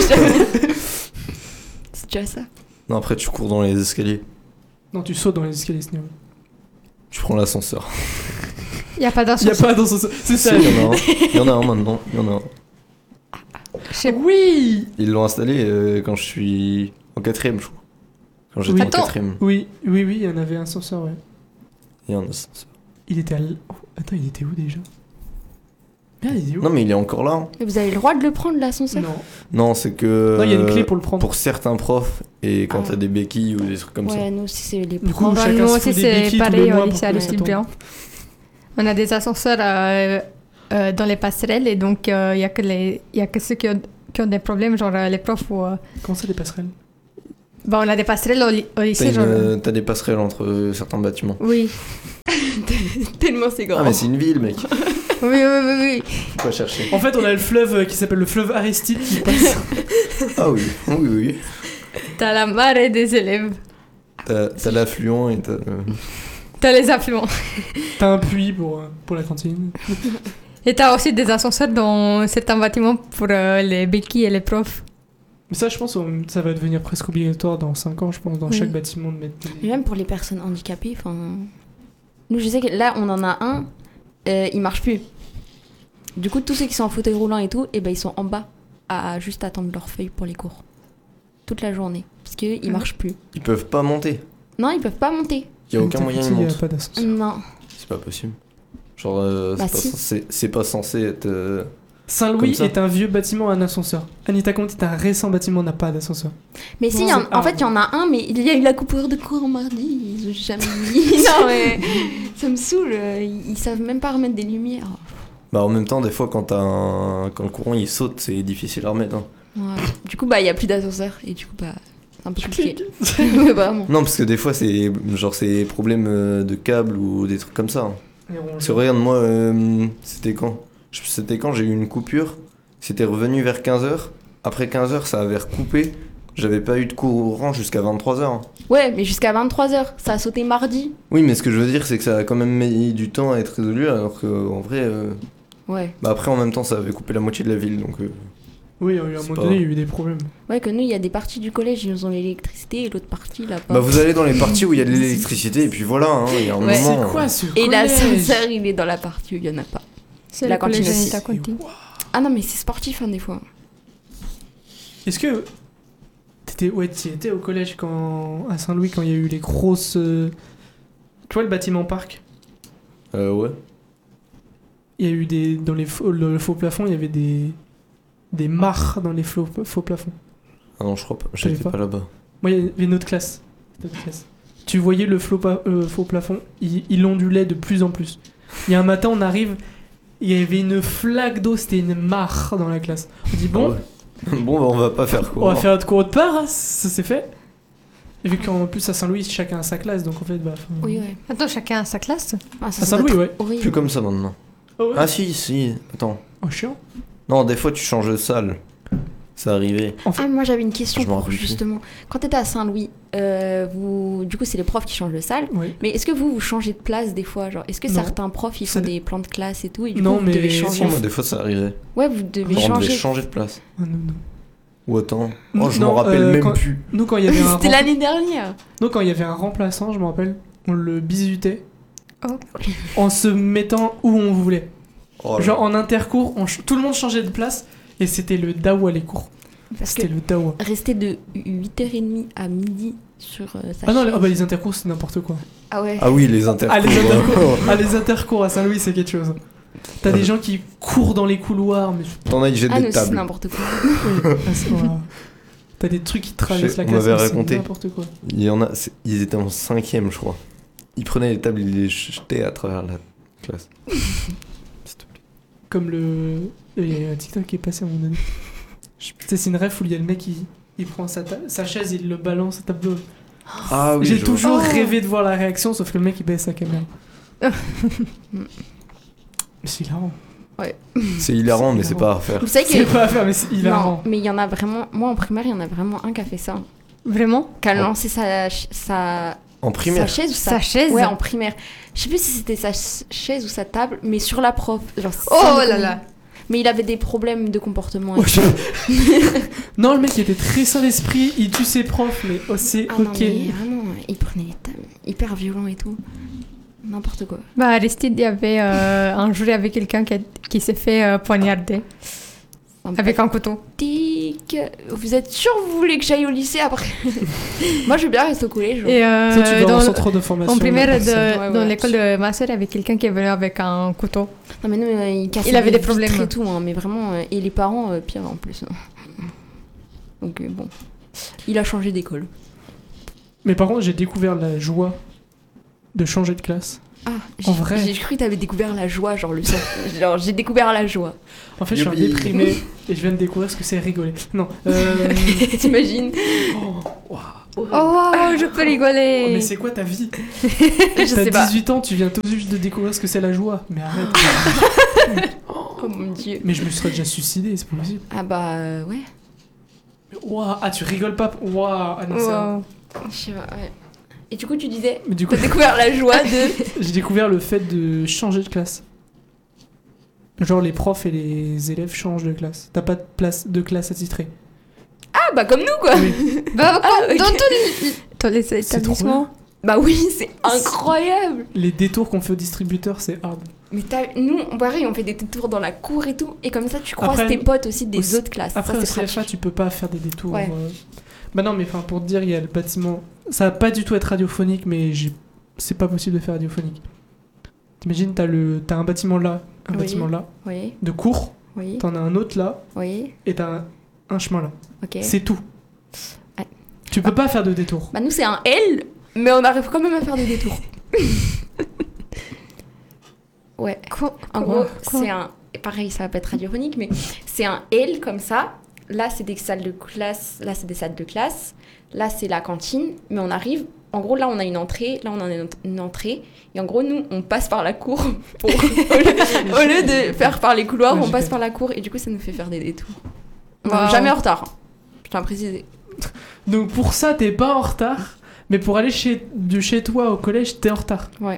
Speaker 3: C'est déjà ça.
Speaker 1: Non, après tu cours dans les escaliers.
Speaker 4: Non, tu sautes dans les escaliers, sinon.
Speaker 1: Tu prends l'ascenseur.
Speaker 2: Il n'y a pas
Speaker 4: Il y a
Speaker 2: d'ascenseur.
Speaker 4: pas dans ce. C'est
Speaker 1: Si,
Speaker 4: ça.
Speaker 1: il y en a un. Il y en a un maintenant. Il y en a un.
Speaker 2: Je sais-
Speaker 4: Oui!
Speaker 1: Ils l'ont installé euh, quand je suis en quatrième, je crois. Quand j'étais
Speaker 4: Oui.
Speaker 1: en
Speaker 2: Attends.
Speaker 1: quatrième.
Speaker 4: Oui, oui, oui, il y en avait un ascenseur, ouais.
Speaker 1: Il y a un ascenseur.
Speaker 4: Il était à. l- oh, attends, il était où déjà? Ah, il était où?
Speaker 1: Non, mais il est encore là. hein.
Speaker 3: Mais vous avez le droit de le prendre l'ascenseur?
Speaker 4: Non.
Speaker 1: Non, c'est que.
Speaker 4: Non, il y a une clé pour le prendre.
Speaker 1: Pour certains profs et quand
Speaker 3: Ah.
Speaker 1: t'as des béquilles ou des trucs comme
Speaker 3: Ouais, nous aussi c'est les
Speaker 4: Du coup,
Speaker 3: profs.
Speaker 2: Bah,
Speaker 4: chacun
Speaker 2: nous
Speaker 4: se
Speaker 2: aussi,
Speaker 4: fout des
Speaker 2: c'est
Speaker 4: béquilles tous
Speaker 2: pareil
Speaker 4: les mois
Speaker 2: au
Speaker 4: pour
Speaker 2: lycée
Speaker 4: que ça
Speaker 2: Aristide
Speaker 4: tombe.
Speaker 2: Briand. On a des ascenseurs euh, euh, dans les passerelles et donc il n'y a, que les- y a que ceux qui ont, qui ont des problèmes, genre euh, les profs ou... euh,
Speaker 4: Comment ça, les passerelles?
Speaker 2: Bah, on a des passerelles au, li- au
Speaker 1: T'as,
Speaker 2: lycée,
Speaker 1: une,
Speaker 2: genre...
Speaker 1: euh, t'as des passerelles entre euh, certains bâtiments.
Speaker 2: Oui.
Speaker 3: Tellement c'est grand.
Speaker 1: Ah, mais c'est une ville, mec.
Speaker 2: Oui, oui, oui, oui.
Speaker 1: Faut pas chercher.
Speaker 4: En fait, on a le fleuve euh, qui s'appelle le fleuve Aristide qui passe.
Speaker 1: Ah oui, oui, oui.
Speaker 2: T'as la marée des élèves.
Speaker 1: T'as, t'as l'affluent et t'as. euh,
Speaker 2: T'as les affluents.
Speaker 4: T'as un puits pour, euh, pour la cantine.
Speaker 2: Et t'as aussi des ascenseurs dans certains bâtiments pour euh, les béquilles et les profs.
Speaker 4: Mais ça, je pense, on- ça va devenir presque obligatoire dans cinq ans, je pense, dans
Speaker 2: Oui.
Speaker 4: chaque bâtiment de mettre
Speaker 3: Et
Speaker 4: des...
Speaker 3: même pour les personnes handicapées, enfin. Nous, je sais que là, on en a un, euh, il marche plus. Du coup, tous ceux qui sont en fauteuil roulant et tout, eh ben, ils sont en bas, à juste attendre leur feuille pour les cours. Toute la journée. Parce qu'ils
Speaker 2: Mhm.
Speaker 3: marchent plus.
Speaker 1: Ils peuvent pas monter.
Speaker 3: Non, ils peuvent pas monter.
Speaker 1: Y a aucun
Speaker 4: T'as
Speaker 1: moyen
Speaker 4: petit,
Speaker 1: ils
Speaker 4: y a
Speaker 1: montent.
Speaker 4: pas d'ascenseur.
Speaker 3: Non.
Speaker 1: C'est pas possible. Genre, euh,
Speaker 3: Bah
Speaker 1: c'est,
Speaker 3: si.
Speaker 1: pas censé, c'est pas censé être. euh,
Speaker 4: Saint-Louis
Speaker 1: Comme ça.
Speaker 4: est un vieux bâtiment à un ascenseur. Anita Conti est un récent bâtiment, n'a pas d'ascenseur.
Speaker 3: Mais si,
Speaker 4: Non,
Speaker 3: y en,
Speaker 4: c'est-
Speaker 3: en
Speaker 4: ah.
Speaker 3: fait, il y en a un, mais il y a eu la coupure de courant mardi. Ils ont jamais mis. Non, mais ça me saoule. Ils, ils savent même pas remettre des lumières.
Speaker 1: Bah, en même temps, des fois, quand, t'as un... quand le courant il saute, c'est difficile à remettre. hein.
Speaker 3: Ouais. Du coup, bah, il y a plus d'ascenseur. Et du coup, bah, c'est un peu compliqué. Mais vraiment.
Speaker 1: Non, parce que des fois, c'est genre c'est problème euh, de câble ou des trucs comme ça. hein.
Speaker 4: Et on-
Speaker 1: Parce que regarde, moi, euh, c'était quand Je- C'était quand j'ai eu une coupure. C'était revenu vers quinze heures. Après quinze heures, ça avait recoupé. J'avais pas eu de courant jusqu'à vingt-trois heures.
Speaker 3: Ouais, mais jusqu'à vingt-trois heures. Ça a sauté mardi.
Speaker 1: Oui, mais ce que je veux dire, c'est que ça a quand même mis du temps à être résolu, alors qu'en vrai. euh,
Speaker 3: Ouais.
Speaker 1: Bah après, en même temps, ça avait coupé la moitié de la ville, donc. euh,
Speaker 4: Oui, à un
Speaker 1: C'est
Speaker 4: moment
Speaker 1: pas-
Speaker 4: donné, il y a eu des problèmes.
Speaker 3: Ouais, que nous, il y a des parties du collège, ils nous ont l'électricité et l'autre partie, là, pas.
Speaker 1: Bah vous allez dans les parties où il y a de l'électricité, et puis voilà, hein, il y a un
Speaker 3: Ouais.
Speaker 1: moment.
Speaker 4: C'est quoi
Speaker 1: euh,
Speaker 4: ce
Speaker 3: Et
Speaker 4: collège
Speaker 3: l'ascenseur, il est dans la partie où il y en a pas.
Speaker 2: C'est
Speaker 3: La
Speaker 2: le collège
Speaker 3: cantine aussi.
Speaker 2: Anita Conti.
Speaker 3: Ah non, mais c'est sportif, hein, des fois.
Speaker 4: Est-ce que t'étais ouais, tu étais au collège quand à Saint-Louis quand il y a eu les grosses euh, tu vois le bâtiment parc,
Speaker 1: euh, ouais.
Speaker 4: il y a eu des dans les faux, le faux plafond, il y avait des des mares dans les faux, faux plafonds.
Speaker 1: Ah non, je crois pas,
Speaker 4: savais
Speaker 1: j'étais
Speaker 4: pas.
Speaker 1: pas là-bas.
Speaker 4: Moi, il y avait une autre classe. Notre classe. Tu voyais le faux, pa- euh, faux plafond, il, il ondulait de plus en plus. Il y a un matin, on arrive, il y avait une flaque d'eau, c'était une mare dans la classe. On dit bon,
Speaker 1: Ah ouais. Bon, bah on va pas faire quoi.
Speaker 4: on va faire notre cours de part, hein, ça c'est fait. Et vu qu'en plus à Saint-Louis, chacun a sa classe, donc en fait, bah. enfin,
Speaker 3: Oui, ouais.
Speaker 2: Attends, chacun a sa classe.
Speaker 3: Ah, ça,
Speaker 4: À
Speaker 3: ça
Speaker 4: Saint-Louis,
Speaker 3: doit
Speaker 4: ouais.
Speaker 3: être horrible.
Speaker 1: Plus comme ça maintenant.
Speaker 4: Oh, ouais.
Speaker 1: Ah si, si, attends.
Speaker 4: Oh, chiant.
Speaker 1: Non, des fois tu changes de salle. Ça arrivait.
Speaker 4: En fait,
Speaker 3: Ah, moi j'avais une question
Speaker 1: Je m'en
Speaker 3: pour
Speaker 1: rappelle plus.
Speaker 3: justement. Quand t'étais à Saint-Louis, euh, vous... du coup c'est les profs qui changent de salle.
Speaker 4: oui.
Speaker 3: Mais est-ce que vous vous changez de place des fois, genre est-ce que
Speaker 4: Non.
Speaker 3: certains profs ils
Speaker 4: Ça
Speaker 3: font
Speaker 4: dé-
Speaker 3: des plans de classe et tout et du
Speaker 4: Non,
Speaker 3: coup vous
Speaker 4: mais
Speaker 3: devez
Speaker 4: si,
Speaker 3: changer.
Speaker 1: Si, moi des fois ça arrivait.
Speaker 3: Ouais, vous devez
Speaker 1: Genre, on devait
Speaker 3: changer.
Speaker 1: changer de place.
Speaker 4: Ah, non, non.
Speaker 1: Ou attends.
Speaker 4: Non,
Speaker 1: Oh, je
Speaker 4: non,
Speaker 1: m'en rappelle
Speaker 4: euh,
Speaker 1: même
Speaker 4: quand-
Speaker 1: plus.
Speaker 4: Nous quand il y avait un
Speaker 3: C'était
Speaker 4: rem-
Speaker 3: l'année dernière.
Speaker 4: nous quand il y avait un remplaçant, je me rappelle, on le bisutait
Speaker 2: Oh.
Speaker 4: en se mettant où on voulait.
Speaker 1: Oh là
Speaker 4: Genre
Speaker 1: là.
Speaker 4: en intercours, on ch- tout le monde changeait de place et c'était le dawa les cours.
Speaker 3: Parce que
Speaker 4: C'était le dawa.
Speaker 3: rester de huit heures trente à midi sur euh, sa
Speaker 4: Ah non, les,
Speaker 3: chaise-
Speaker 4: oh bah, les intercours c'est n'importe quoi.
Speaker 3: Ah ouais.
Speaker 1: Ah oui, les intercours.
Speaker 4: Ah les
Speaker 1: ouais.
Speaker 4: intercours, ah, les intercours à Saint-Louis c'est quelque chose. T'as des gens qui courent dans les couloirs, mais
Speaker 1: T'en as, ils jettent
Speaker 3: Ah
Speaker 1: des
Speaker 3: non, c'est
Speaker 1: tables.
Speaker 3: n'importe quoi.
Speaker 4: Ah, c'est pas- T'as des trucs qui traversent
Speaker 1: Je-
Speaker 4: la
Speaker 1: on
Speaker 4: classe,
Speaker 1: m'avait
Speaker 4: mais c'est
Speaker 1: raconté.
Speaker 4: n'importe quoi.
Speaker 1: Il y en a, c'est- ils étaient en cinquième, je crois. Ils prenaient les tables, ils les jetaient à travers la classe. S'il te plaît.
Speaker 4: Comme le. Il y a un TikTok qui est passé à un moment donné. Tu sais, c'est une ref où il y a le mec, il, il prend sa, ta- sa chaise, il le balance au tableau.
Speaker 1: Ah oui,
Speaker 4: J'ai
Speaker 1: je
Speaker 4: toujours
Speaker 3: vois.
Speaker 4: rêvé de voir la réaction, sauf que le mec il baisse sa caméra. Mais c'est hilarant.
Speaker 1: vois. C'est hilarant,
Speaker 4: C'est
Speaker 1: mais c'est
Speaker 4: hilarant.
Speaker 1: pas à refaire.
Speaker 3: Vous savez
Speaker 4: C'est
Speaker 3: que.
Speaker 4: pas à faire, mais c'est
Speaker 3: Non,
Speaker 4: hilarant.
Speaker 3: mais il y en a vraiment. Moi en primaire, il y en a vraiment un qui a fait ça.
Speaker 2: Vraiment?
Speaker 3: Qui a
Speaker 1: Oh.
Speaker 3: lancé sa, ch- sa,
Speaker 1: En primaire.
Speaker 3: sa chaise ou sa.
Speaker 2: Sa chaise?
Speaker 3: Ouais, en primaire. Je sais plus si c'était sa ch- chaise ou sa table, mais sur la prof. Genre,
Speaker 2: Oh
Speaker 3: sans
Speaker 2: là
Speaker 3: déconner.
Speaker 2: là.
Speaker 3: Mais il avait des problèmes de comportement. et
Speaker 4: Oh,
Speaker 3: tout.
Speaker 4: je- non, le mec il était très sain d'esprit, il tue ses profs, mais oh, c'est
Speaker 3: Ah non,
Speaker 4: ok.
Speaker 3: mais vraiment, il prenait les tables hyper violents et tout. N'importe quoi.
Speaker 2: Bah, Aristide, il y avait euh, un jour, il y avait quelqu'un qui, a- qui s'est fait euh, poignarder avec un couteau.
Speaker 3: Sympathique. Vous êtes sûr que vous voulez que j'aille au lycée après? Moi, je veux bien rester au collège.
Speaker 2: Et euh,
Speaker 4: Ça, tu vas
Speaker 2: dans,
Speaker 4: en centre de formation.
Speaker 2: en primaire,
Speaker 4: de
Speaker 2: de-
Speaker 4: personne.
Speaker 3: Ouais,
Speaker 2: dans
Speaker 3: ouais.
Speaker 2: l'école de ma soeur, il y avait quelqu'un qui est venu avec un couteau.
Speaker 3: Non, mais nous, euh, il cassait
Speaker 2: Il avait
Speaker 3: les
Speaker 2: des problèmes.
Speaker 3: vitres et tout, hein, mais vraiment. euh, et les parents, euh, pire en plus. Donc, euh, bon. Il a changé d'école.
Speaker 4: Mais par contre, j'ai découvert la joie de changer de classe
Speaker 3: Ah,
Speaker 4: En
Speaker 3: j'ai,
Speaker 4: vrai.
Speaker 3: j'ai cru que t'avais découvert la joie, genre le son. Genre, j'ai découvert la joie.
Speaker 4: En fait, je suis un
Speaker 1: Youpi.
Speaker 4: déprimé et je viens de découvrir ce que c'est rigoler. Non. Euh...
Speaker 3: T'imagines?
Speaker 4: oh, waouh.
Speaker 2: Oh, je peux
Speaker 4: Oh,
Speaker 2: rigoler.
Speaker 4: mais c'est quoi ta vie?
Speaker 3: Je sais
Speaker 4: T'as
Speaker 3: pas.
Speaker 4: dix-huit ans, tu viens tout juste de découvrir ce que c'est la joie. Mais arrête.
Speaker 3: Oh mon dieu.
Speaker 4: Mais je me serais déjà suicidé, c'est pas possible.
Speaker 3: Ah bah euh, ouais.
Speaker 4: Mais Waouh, ah tu rigoles pas. Waouh, Anissa.
Speaker 2: Wow.
Speaker 3: Je sais pas, ouais. Et du coup, tu disais,
Speaker 4: Mais du coup,
Speaker 3: t'as découvert la joie de.
Speaker 4: j'ai découvert le fait de changer de classe. Genre les profs et les élèves changent de classe. T'as pas de place de classe attitrée.
Speaker 3: Ah bah comme nous quoi.
Speaker 4: Oui.
Speaker 2: Bah,
Speaker 3: Ah, ok.
Speaker 2: dans tous les, tous les
Speaker 4: trop
Speaker 2: établissements.
Speaker 3: Bah oui, c'est incroyable.
Speaker 4: Les détours qu'on fait au distributeur, c'est hard.
Speaker 3: Mais t'as, nous, pareil, on fait des tours dans la cour et tout, et comme ça, tu croises
Speaker 4: Après,
Speaker 3: tes potes aussi des
Speaker 4: au-
Speaker 3: autres classes.
Speaker 4: Après
Speaker 3: ça,
Speaker 4: au
Speaker 3: c'est
Speaker 4: C F A,
Speaker 3: pratique.
Speaker 4: tu peux pas faire des détours.
Speaker 3: Ouais.
Speaker 4: euh. Bah non, mais enfin pour te dire, il y a le bâtiment. Ça va pas du tout être radiophonique, mais j'ai... c'est pas possible de faire radiophonique. T'imagines, t'as le, t'as un bâtiment là, un
Speaker 3: Oui.
Speaker 4: bâtiment là,
Speaker 3: Oui,
Speaker 4: de cours.
Speaker 3: oui,
Speaker 4: T'en as un autre là,
Speaker 3: oui,
Speaker 4: et t'as un, un chemin là.
Speaker 3: ok.
Speaker 4: C'est tout.
Speaker 3: Ouais.
Speaker 4: Tu peux pas faire de détour.
Speaker 3: Bah nous, c'est un L, mais on arrive quand même à faire des détours. Ouais.
Speaker 2: Quoi,
Speaker 3: En
Speaker 2: quoi,
Speaker 3: gros,
Speaker 2: quoi
Speaker 3: c'est un. et pareil, ça va pas être radiophonique, mais c'est un L comme ça. Là, c'est des salles de classe. Là, c'est des salles de classe. Là, c'est la cantine. Mais on arrive. En gros, là, on a une entrée. Là, on a une, une entrée. Et en gros, nous, on passe par la cour. Pour... au, lieu, au lieu de faire par les couloirs,
Speaker 4: Ouais,
Speaker 3: on
Speaker 4: j'ai
Speaker 3: passe
Speaker 4: fait.
Speaker 3: par la cour. Et du coup, ça nous fait faire des détours. On
Speaker 2: Wow.
Speaker 3: n'est jamais en retard. hein. Je tiens à préciser.
Speaker 4: Donc pour ça, t'es pas en retard. Mais pour aller chez, de chez toi au collège, t'es en retard.
Speaker 3: Ouais.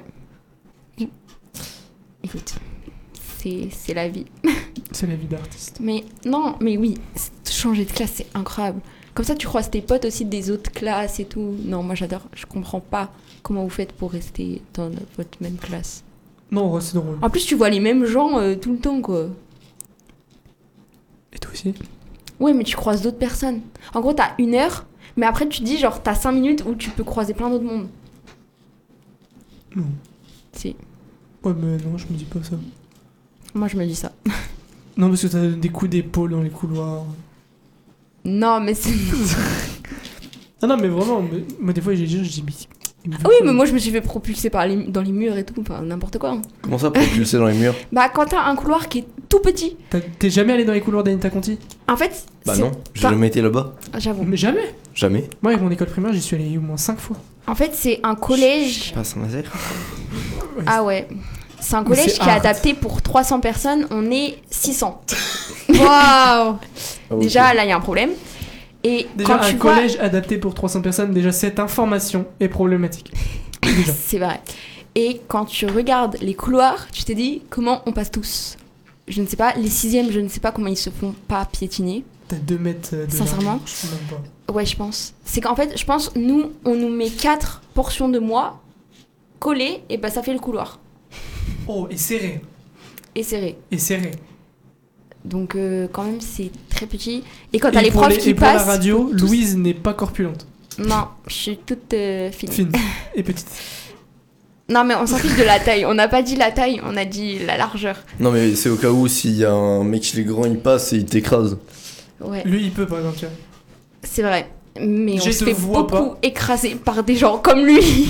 Speaker 3: Écoute, c'est, c'est la vie.
Speaker 4: C'est la vie d'artiste.
Speaker 3: Mais non, mais oui, c'est- changer de classe, c'est incroyable. Comme ça, tu croises tes potes aussi des autres classes et tout. Non, moi j'adore. Je comprends pas comment vous faites pour rester dans votre même classe.
Speaker 4: Non, ouais, c'est drôle.
Speaker 3: En plus, tu vois les mêmes gens euh, tout le temps, quoi.
Speaker 4: Et toi aussi?
Speaker 3: Ouais, mais tu croises d'autres personnes. En gros, t'as une heure, mais après, tu te dis, genre, t'as cinq minutes où tu peux croiser plein d'autres mondes.
Speaker 4: Non.
Speaker 3: Si.
Speaker 4: Ouais, mais non, je me dis pas ça.
Speaker 3: Moi, je me dis ça.
Speaker 4: Non, parce que t'as des coups d'épaule dans les couloirs.
Speaker 3: Non, mais c'est.
Speaker 4: Ah non, mais vraiment, mais- moi des fois j'ai dit, je dis, mais. il me veut
Speaker 3: Ah oui,
Speaker 4: quoi,
Speaker 3: mais
Speaker 4: lui
Speaker 3: moi, je me suis fait propulser par les... dans les murs et tout. Enfin, n'importe quoi. hein.
Speaker 1: Comment ça, propulser dans les murs?
Speaker 3: Bah, quand t'as un couloir qui est tout petit,
Speaker 4: T'as- T'es jamais allé dans les couloirs d'Anita Conti?
Speaker 3: en fait.
Speaker 1: Bah
Speaker 3: c'est-
Speaker 1: non, j'ai
Speaker 3: Enfin,
Speaker 1: jamais été là-bas.
Speaker 3: J'avoue.
Speaker 4: Mais jamais.
Speaker 1: Jamais.
Speaker 4: Moi, avec mon école primaire, j'y suis allé au moins cinq fois.
Speaker 3: En fait, c'est un collège.
Speaker 1: Pas à Saint-Nazaire.
Speaker 3: Ah ouais. C'est un
Speaker 4: Mais
Speaker 3: collège
Speaker 4: c'est
Speaker 3: qui est
Speaker 4: hard.
Speaker 3: adapté pour trois cents personnes. On est six cents.
Speaker 2: Waouh.
Speaker 1: Ah, ok.
Speaker 3: Déjà, là, il y a un problème. Et
Speaker 4: Déjà,
Speaker 3: quand
Speaker 4: un
Speaker 3: tu vois.
Speaker 4: collège adapté pour trois cents personnes, déjà cette information est problématique. Déjà.
Speaker 3: C'est vrai. Et quand tu regardes les couloirs, tu te dis comment on passe tous. Je ne sais pas. Les sixièmes, je ne sais pas comment ils se font pas piétiner.
Speaker 4: T'as deux mètres de
Speaker 3: Sincèrement
Speaker 4: large, je sais même pas.
Speaker 3: Ouais, je pense. C'est qu'en fait, je pense, nous, on nous met quatre portions de moi collées, et bah ça fait le couloir.
Speaker 4: Oh, et serré.
Speaker 3: Et serré.
Speaker 4: Et serré.
Speaker 3: Donc, euh, quand même, c'est très petit. Et quand
Speaker 4: Et
Speaker 3: t'as les
Speaker 4: pour
Speaker 3: profs
Speaker 4: les-
Speaker 3: qui
Speaker 4: et pour la
Speaker 3: passent.
Speaker 4: radio,
Speaker 3: tous-
Speaker 4: Louise n'est pas corpulente.
Speaker 3: Non, je suis toute euh, fine.
Speaker 4: Fine et petite.
Speaker 3: Non, mais on s'en fiche de la taille. On n'a pas dit la taille, on a dit la largeur.
Speaker 1: Non, mais c'est au cas où s'il y a un mec qui est grand, il passe et il t'écrase.
Speaker 3: Ouais,
Speaker 4: Lui, il peut par exemple. tu vois.
Speaker 3: c'est vrai. Mais
Speaker 4: Je
Speaker 3: on se
Speaker 4: te
Speaker 3: fait
Speaker 4: vois
Speaker 3: beaucoup écraser par des gens comme lui.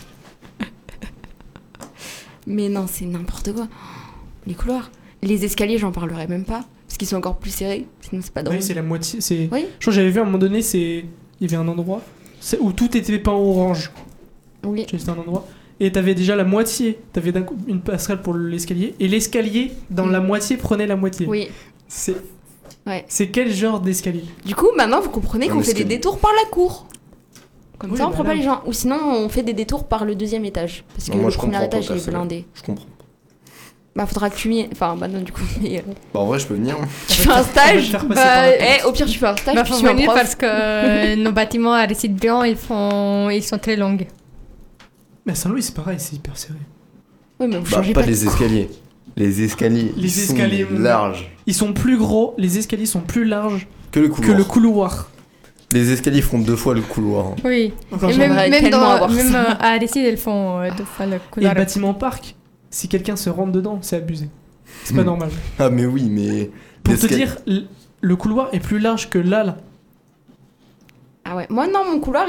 Speaker 3: Mais non, c'est n'importe quoi. Les couloirs. Les escaliers, j'en parlerai même pas. Parce qu'ils sont encore plus serrés. Sinon, c'est pas drôle.
Speaker 4: Oui, c'est la moitié. C'est.
Speaker 3: Oui.
Speaker 4: Je crois que j'avais vu à un moment donné, c'est. Il y avait un endroit c'est- où tout était peint orange.
Speaker 3: Oui.
Speaker 4: C'était un endroit. Et t'avais déjà la moitié. T'avais d'un coup une passerelle pour l'escalier. Et l'escalier, dans la moitié, prenait la moitié.
Speaker 3: Oui.
Speaker 4: C'est.
Speaker 3: Ouais.
Speaker 4: C'est quel genre d'escalier?
Speaker 3: Du coup, maintenant, vous comprenez
Speaker 1: Non,
Speaker 3: qu'on
Speaker 1: mais
Speaker 3: fait
Speaker 1: ce
Speaker 3: des
Speaker 1: que-
Speaker 3: détours par la cour. Comme
Speaker 4: Oui,
Speaker 3: ça, on
Speaker 4: bah
Speaker 3: prend
Speaker 4: là.
Speaker 3: pas les gens. Ou sinon, on fait des détours par le deuxième étage. Parce que
Speaker 1: Non, moi,
Speaker 3: le
Speaker 1: je
Speaker 3: premier
Speaker 1: comprends pas,
Speaker 3: étage, il est
Speaker 1: personnellement.
Speaker 3: blindé.
Speaker 1: Je comprends.
Speaker 3: Bah, faudra que tu y... Enfin, bah non, du coup. mais, euh,
Speaker 1: Bah, en vrai, je peux venir. hein.
Speaker 3: tu fais un
Speaker 4: On va te
Speaker 3: stage.
Speaker 4: faire passer
Speaker 2: Bah,
Speaker 4: par la
Speaker 3: Eh, au pire, tu fais un stage,
Speaker 2: Bah,
Speaker 3: puis
Speaker 2: faut
Speaker 3: tu es un
Speaker 2: venir
Speaker 3: prof.
Speaker 2: parce que euh, nos bâtiments à Récit-Blanc, ils font, ils sont très longs.
Speaker 4: Mais à Saint-Louis, c'est pareil, c'est hyper serré.
Speaker 3: Oui, mais vous
Speaker 1: Bah,
Speaker 3: changez
Speaker 1: pas
Speaker 3: pas. de
Speaker 1: les
Speaker 3: cour.
Speaker 1: escaliers. Les escaliers.
Speaker 4: Les
Speaker 1: ils sont
Speaker 4: escaliers, mon-
Speaker 1: larges.
Speaker 4: Ils sont plus gros, les escaliers sont plus larges
Speaker 1: Que le
Speaker 4: que
Speaker 1: couloir.
Speaker 4: le couloir.
Speaker 1: Les escaliers font deux fois le couloir. hein.
Speaker 2: Oui.
Speaker 4: Enfin,
Speaker 2: Et
Speaker 4: genre-
Speaker 2: même,
Speaker 3: j'aimerais
Speaker 2: même,
Speaker 3: tellement
Speaker 2: dans,
Speaker 3: avoir
Speaker 2: même
Speaker 3: ça.
Speaker 2: euh, à Récit, ils font euh, deux fois le
Speaker 4: Et
Speaker 2: couloir.
Speaker 4: le bâtiment parc, si quelqu'un se rentre dedans, c'est abusé. C'est pas
Speaker 1: Hmm.
Speaker 4: normal.
Speaker 1: Ah, mais oui, mais.
Speaker 4: Pour te
Speaker 1: l'escalier-
Speaker 4: dire, l- le couloir est plus large que là, là.
Speaker 3: Ah ouais. Moi, non, mon couloir, il...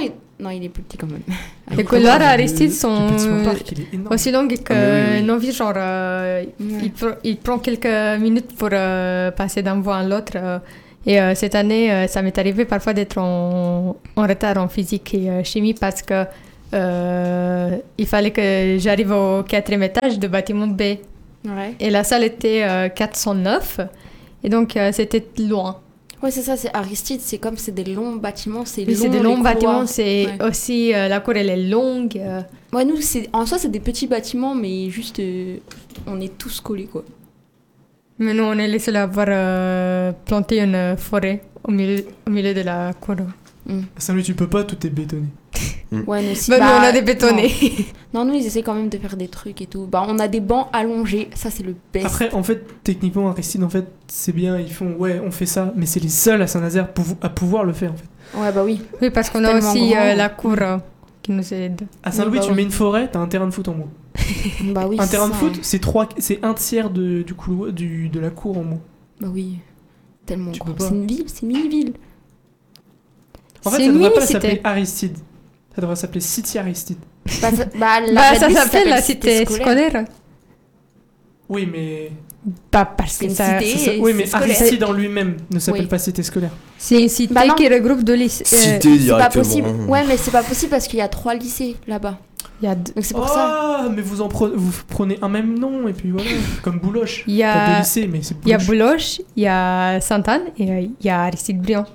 Speaker 3: Non, il est plus petit quand même.
Speaker 2: Les
Speaker 4: Le-
Speaker 2: couloirs
Speaker 4: le-
Speaker 2: Aristide
Speaker 4: le
Speaker 2: sont
Speaker 4: bâtiment parc, il est énorme.
Speaker 2: aussi longs que
Speaker 1: Ah, mais oui, oui.
Speaker 2: nos vies, genre, euh,
Speaker 3: Ouais.
Speaker 2: il, pr- il prend quelques minutes pour euh, passer d'un bout à l'autre. euh, et euh, cette année, euh, ça m'est arrivé parfois d'être en, en retard en physique et euh, chimie parce que euh, il fallait que j'arrive au quatrième étage de bâtiment B.
Speaker 3: Ouais.
Speaker 2: Et la salle était euh, quatre cent neuf. Et donc, euh, c'était loin.
Speaker 3: Ouais, c'est ça, c'est Aristide, c'est comme c'est des longs bâtiments, c'est
Speaker 2: Oui,
Speaker 3: long.
Speaker 2: c'est des
Speaker 3: les
Speaker 2: longs
Speaker 3: couloirs.
Speaker 2: bâtiments. C'est
Speaker 3: Ouais.
Speaker 2: aussi, euh, la cour, elle est longue. euh.
Speaker 3: Ouais, nous, c'est... en soi, c'est des petits bâtiments, mais juste, euh, on est tous collés, quoi.
Speaker 2: Mais nous, on est les seuls à avoir euh, planté une forêt au milieu, au milieu de la cour.
Speaker 4: À Saint-Louis, tu peux pas, tout est bétonné.
Speaker 3: Ouais, nous aussi.
Speaker 2: Bah, nous,
Speaker 3: bah,
Speaker 2: on a des bétonnés.
Speaker 3: Non. non, nous, ils essaient quand même de faire des trucs et tout. Bah, on a des bancs allongés, ça, c'est le best.
Speaker 4: Après, en fait, techniquement, Aristide, en fait, c'est bien, ils font, ouais, on fait ça, mais c'est les seuls à Saint-Nazaire pou- à pouvoir le faire, en fait.
Speaker 3: Ouais, bah oui.
Speaker 2: Oui, parce qu'on a
Speaker 3: Tellement
Speaker 2: aussi
Speaker 3: grand.
Speaker 2: euh, la cour euh, qui nous aide.
Speaker 4: À Saint-Louis,
Speaker 3: Oui, bah
Speaker 4: tu
Speaker 3: oui.
Speaker 4: mets une forêt, t'as un terrain de foot en moins.
Speaker 3: Bah oui.
Speaker 4: un
Speaker 3: c'est
Speaker 4: terrain de
Speaker 3: ça,
Speaker 4: foot,
Speaker 3: hein.
Speaker 4: c'est trois, c'est un tiers de, du couloir, du, de la cour en moins.
Speaker 3: Bah oui. Tellement
Speaker 4: Tu
Speaker 3: grand.
Speaker 4: peux pas.
Speaker 3: C'est une ville, c'est une mini-ville.
Speaker 4: En fait,
Speaker 2: C'est
Speaker 4: ça
Speaker 2: une
Speaker 4: devrait pas
Speaker 2: mini-cité.
Speaker 4: s'appeler Aristide. Ça devrait s'appeler City Aristide.
Speaker 3: Bah, ça, bah, la
Speaker 2: Bah, ça
Speaker 3: Redbus
Speaker 2: s'appelle la cité scolaire.
Speaker 4: Oui, mais,
Speaker 2: Pas parce
Speaker 3: C'est
Speaker 2: que
Speaker 3: une
Speaker 2: ça...
Speaker 3: cité.
Speaker 4: ça-
Speaker 3: Et
Speaker 4: oui,
Speaker 3: c'est
Speaker 4: mais
Speaker 3: scolaire.
Speaker 4: Aristide en lui-même ne s'appelle
Speaker 3: Oui.
Speaker 4: pas cité scolaire.
Speaker 2: C'est une cité
Speaker 3: Bah non.
Speaker 2: qui regroupe deux lycées. Euh,
Speaker 1: Cité
Speaker 3: C'est pas
Speaker 1: directement.
Speaker 3: possible. Ouais, mais c'est pas possible parce qu'il y a trois lycées là-bas.
Speaker 2: Il y a, deux-
Speaker 3: Donc c'est pour ça.
Speaker 4: Ah, mais vous en pre- vous prenez un même nom et puis voilà, comme Bouloche.
Speaker 2: il y
Speaker 4: T'as deux
Speaker 2: a,
Speaker 4: lycées, mais c'est
Speaker 2: il y a
Speaker 4: Bouloche.
Speaker 2: Bouloche, il y a Sainte-Anne et euh, il y a Aristide-Briand.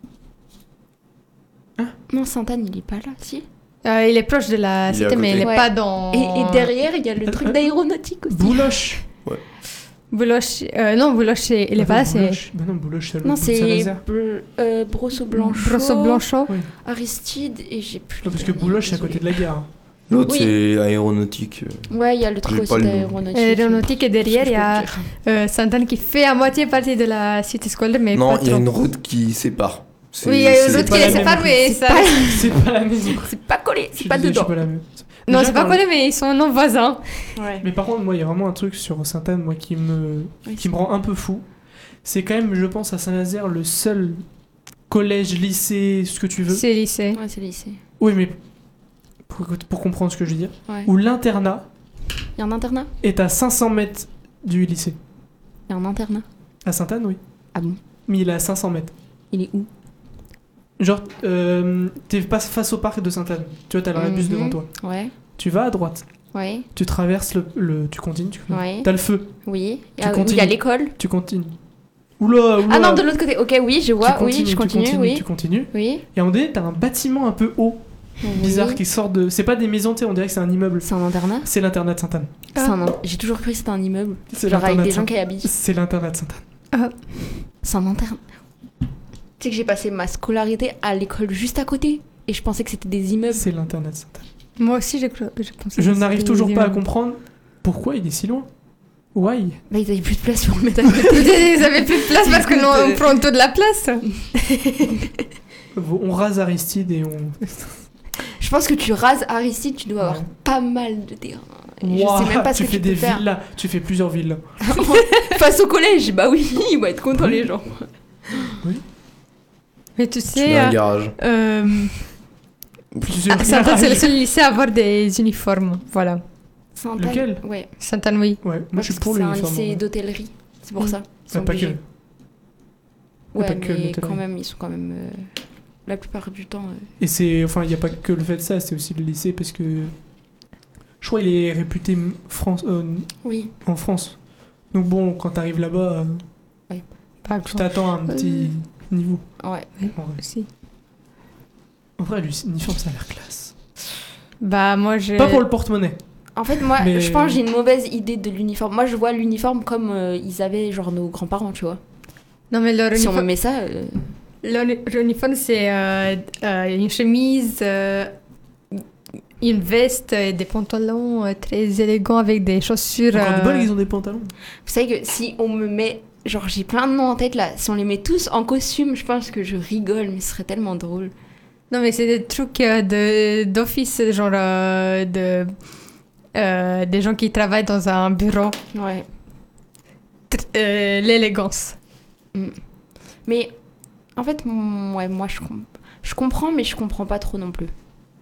Speaker 3: Non, Sainte-Anne, il est pas là, si.
Speaker 2: Euh, il est proche de la
Speaker 1: Il est à
Speaker 2: cité, mais il
Speaker 1: côté.
Speaker 2: n'est
Speaker 3: Ouais.
Speaker 2: pas dans...
Speaker 3: Et, et derrière, il y a le truc
Speaker 4: Euh, euh,
Speaker 3: d'aéronautique aussi.
Speaker 4: Bouloche.
Speaker 2: Bouloche... euh, non, Bouloche, c'est- il est
Speaker 4: Ah
Speaker 2: pas
Speaker 4: non,
Speaker 2: là, c'est...
Speaker 4: Bouloche. Bah non, Bouloche, c'est à
Speaker 3: Non,
Speaker 4: l'autre bout de
Speaker 3: c'est
Speaker 4: Saint-Nazaire.
Speaker 3: Br- euh, Brosso-Blanchot,
Speaker 2: Brosso-Blanchot.
Speaker 3: Aristide et j'ai plus.
Speaker 4: Non, parce que Bouloche, c'est à côté de la gare.
Speaker 1: L'autre,
Speaker 3: Oui.
Speaker 1: c'est aéronautique. euh.
Speaker 3: Ouais, il y a le truc
Speaker 1: J'ai
Speaker 3: aussi
Speaker 1: pas le nom.
Speaker 3: d'aéronautique.
Speaker 2: Aéronautique et derrière, il y a
Speaker 3: Je peux
Speaker 2: euh, Sainte-Anne qui fait à moitié partie de la cité scolaire, mais
Speaker 1: Non,
Speaker 2: pas
Speaker 1: il y a
Speaker 2: trop.
Speaker 1: une route qui sépare. C'est-
Speaker 2: Oui, il y a
Speaker 1: c'est-
Speaker 2: une route
Speaker 4: pas
Speaker 2: qui
Speaker 4: la
Speaker 2: les
Speaker 4: même
Speaker 2: sépare, mais
Speaker 3: C'est
Speaker 2: ça...
Speaker 3: pas-
Speaker 4: C'est pas la maison.
Speaker 3: dire. C'est pas collé,
Speaker 4: Je
Speaker 3: c'est
Speaker 4: suis
Speaker 3: pas
Speaker 4: désolé, je
Speaker 3: dedans.
Speaker 4: suis pas la même.
Speaker 2: Non,
Speaker 4: Déjà,
Speaker 2: c'est pas
Speaker 4: quand-
Speaker 2: collé, mais ils sont nos voisins.
Speaker 3: Ouais.
Speaker 4: Mais par contre, moi, il y a vraiment un truc sur Sainte-Anne, moi, qui me,
Speaker 3: Oui,
Speaker 4: qui me rend un peu fou. C'est quand même, je pense, à Saint-Nazaire, le seul collège, lycée, ce que tu veux.
Speaker 2: C'est lycée.
Speaker 3: Ouais, c'est le lycée.
Speaker 4: Oui, mais pour, pour comprendre ce que je veux dire,
Speaker 3: Ouais.
Speaker 4: où l'internat
Speaker 3: Il y a un internat
Speaker 4: est à cinq cents mètres du lycée.
Speaker 3: Il y a un internat.
Speaker 4: À Sainte-Anne, oui.
Speaker 3: Ah bon?
Speaker 4: Mais il est à cinq cents mètres.
Speaker 3: Il est où?
Speaker 4: Genre, euh, t'es pas face au parc de Sainte-Anne. Tu vois, t'as le Redbus
Speaker 3: Mhm.
Speaker 4: devant toi.
Speaker 3: Ouais.
Speaker 4: Tu vas à droite.
Speaker 3: Ouais.
Speaker 4: Tu traverses le, le- tu continues, tu continues.
Speaker 3: Ouais.
Speaker 4: T'as le feu.
Speaker 3: Oui. Il y
Speaker 4: Tu
Speaker 3: a, oui,
Speaker 4: continues.
Speaker 3: il y a l'école.
Speaker 4: Tu continues. Oula, oula.
Speaker 3: Ah non, de l'autre côté. Ok, oui, je
Speaker 4: Tu
Speaker 3: vois.
Speaker 4: continues,
Speaker 3: Oui, je
Speaker 4: tu
Speaker 3: continue.
Speaker 4: continues,
Speaker 3: Oui.
Speaker 4: Tu continues.
Speaker 3: Oui.
Speaker 4: Et à un moment donné, t'as un bâtiment un peu haut, bizarre,
Speaker 3: Oui.
Speaker 4: qui sort de. C'est pas des maisons, tu sais, on dirait que c'est un immeuble.
Speaker 3: C'est un internat?
Speaker 4: C'est l'internat de Sainte-Anne.
Speaker 3: C'est un in- J'ai toujours cru que c'était un immeuble.
Speaker 4: C'est
Speaker 3: Genre avec
Speaker 4: l'internat
Speaker 3: des
Speaker 4: de
Speaker 3: gens
Speaker 4: Sainte-
Speaker 3: qui y habitent.
Speaker 4: C'est l'internat de Sainte-Anne.
Speaker 3: C'est un internat. Tu sais que j'ai passé ma scolarité à l'école juste à côté. Et je pensais que c'était des immeubles.
Speaker 4: C'est l'internat de Sainte-Anne.
Speaker 2: Moi aussi, je, cro- je pensais
Speaker 4: Je
Speaker 2: que
Speaker 4: n'arrive
Speaker 2: c'était
Speaker 4: toujours
Speaker 2: des
Speaker 4: pas à
Speaker 2: immeubles.
Speaker 4: comprendre pourquoi il est si loin. Why?
Speaker 3: Bah, ils avaient plus de place pour le mettre à côté.
Speaker 2: Ils avaient plus de place parce que nous, on prend tout de la place.
Speaker 4: On rase Aristide et on.
Speaker 3: Je pense que tu rases Aristide, tu dois avoir
Speaker 4: Ouais.
Speaker 3: pas mal de terrain. Et
Speaker 4: Ouah,
Speaker 3: je sais même pas ce
Speaker 4: tu
Speaker 3: que
Speaker 4: fais
Speaker 3: tu
Speaker 4: des
Speaker 3: peux faire.
Speaker 4: villas, tu fais plusieurs villas.
Speaker 3: Face au collège, bah oui, ils vont être contents les gens.
Speaker 2: Mais tu
Speaker 1: Tu
Speaker 2: sais,
Speaker 1: mets un
Speaker 2: euh,
Speaker 1: garage.
Speaker 2: euh,
Speaker 4: Plusieurs
Speaker 2: ah, Sainte-Anne, c'est le
Speaker 4: villages.
Speaker 2: seul lycée à avoir des uniformes. Voilà.
Speaker 3: Sainte-Anne,
Speaker 4: Lequel
Speaker 3: Ouais.
Speaker 2: Sainte-Anne, oui.
Speaker 4: Ouais, moi je suis
Speaker 3: Parce
Speaker 4: pour
Speaker 3: que c'est un
Speaker 4: l'uniforme.
Speaker 3: lycée
Speaker 4: ouais.
Speaker 3: d'hôtellerie, c'est pour
Speaker 2: Mm.
Speaker 3: ça. Ils sont
Speaker 4: Ouais, pas que.
Speaker 3: obligés.
Speaker 4: Ouais,
Speaker 3: Ouais,
Speaker 4: pas que
Speaker 3: mais
Speaker 4: l'hôtellerie.
Speaker 3: quand même, ils sont quand même. euh, La plupart du temps. euh,
Speaker 4: Et c'est. Enfin, il n'y a pas que le fait de ça, c'est aussi le lycée parce que. Je crois qu'il est réputé m- France, euh,
Speaker 3: Oui.
Speaker 4: en France. Donc bon, quand t'arrives là-bas, euh,
Speaker 2: Pas
Speaker 4: tu
Speaker 2: grand
Speaker 4: t'attends à un petit niveau.
Speaker 3: Ouais.
Speaker 4: En vrai.
Speaker 2: aussi.
Speaker 4: En vrai, l'uniforme, ça a l'air classe.
Speaker 2: Bah, moi, je.
Speaker 4: Pas pour le porte-monnaie.
Speaker 3: En fait, moi,
Speaker 4: Mais-
Speaker 3: je pense que j'ai une mauvaise idée de l'uniforme. Moi, je vois l'uniforme comme euh, ils avaient, genre, nos grands-parents, tu vois.
Speaker 2: Non, mais leur
Speaker 3: Si on me
Speaker 2: uniforme,
Speaker 3: met ça. euh,
Speaker 2: leur uniforme, c'est euh, euh, une chemise, euh, une veste et des pantalons euh, très élégants avec des chaussures.
Speaker 4: Encore du
Speaker 2: euh,
Speaker 4: bol, ils ont des pantalons.
Speaker 3: Vous savez que si on me met. Genre, j'ai plein de noms en tête là. Si on les met tous en costume, je pense que je rigole, mais ce serait tellement drôle.
Speaker 2: Non, mais c'est des trucs euh, de, d'office, genre euh, de, euh, des gens qui travaillent dans un bureau.
Speaker 3: Ouais.
Speaker 2: Tr- euh, l'élégance.
Speaker 3: Mais en fait, mm, ouais, moi, je, com- je comprends, mais je comprends pas trop non plus.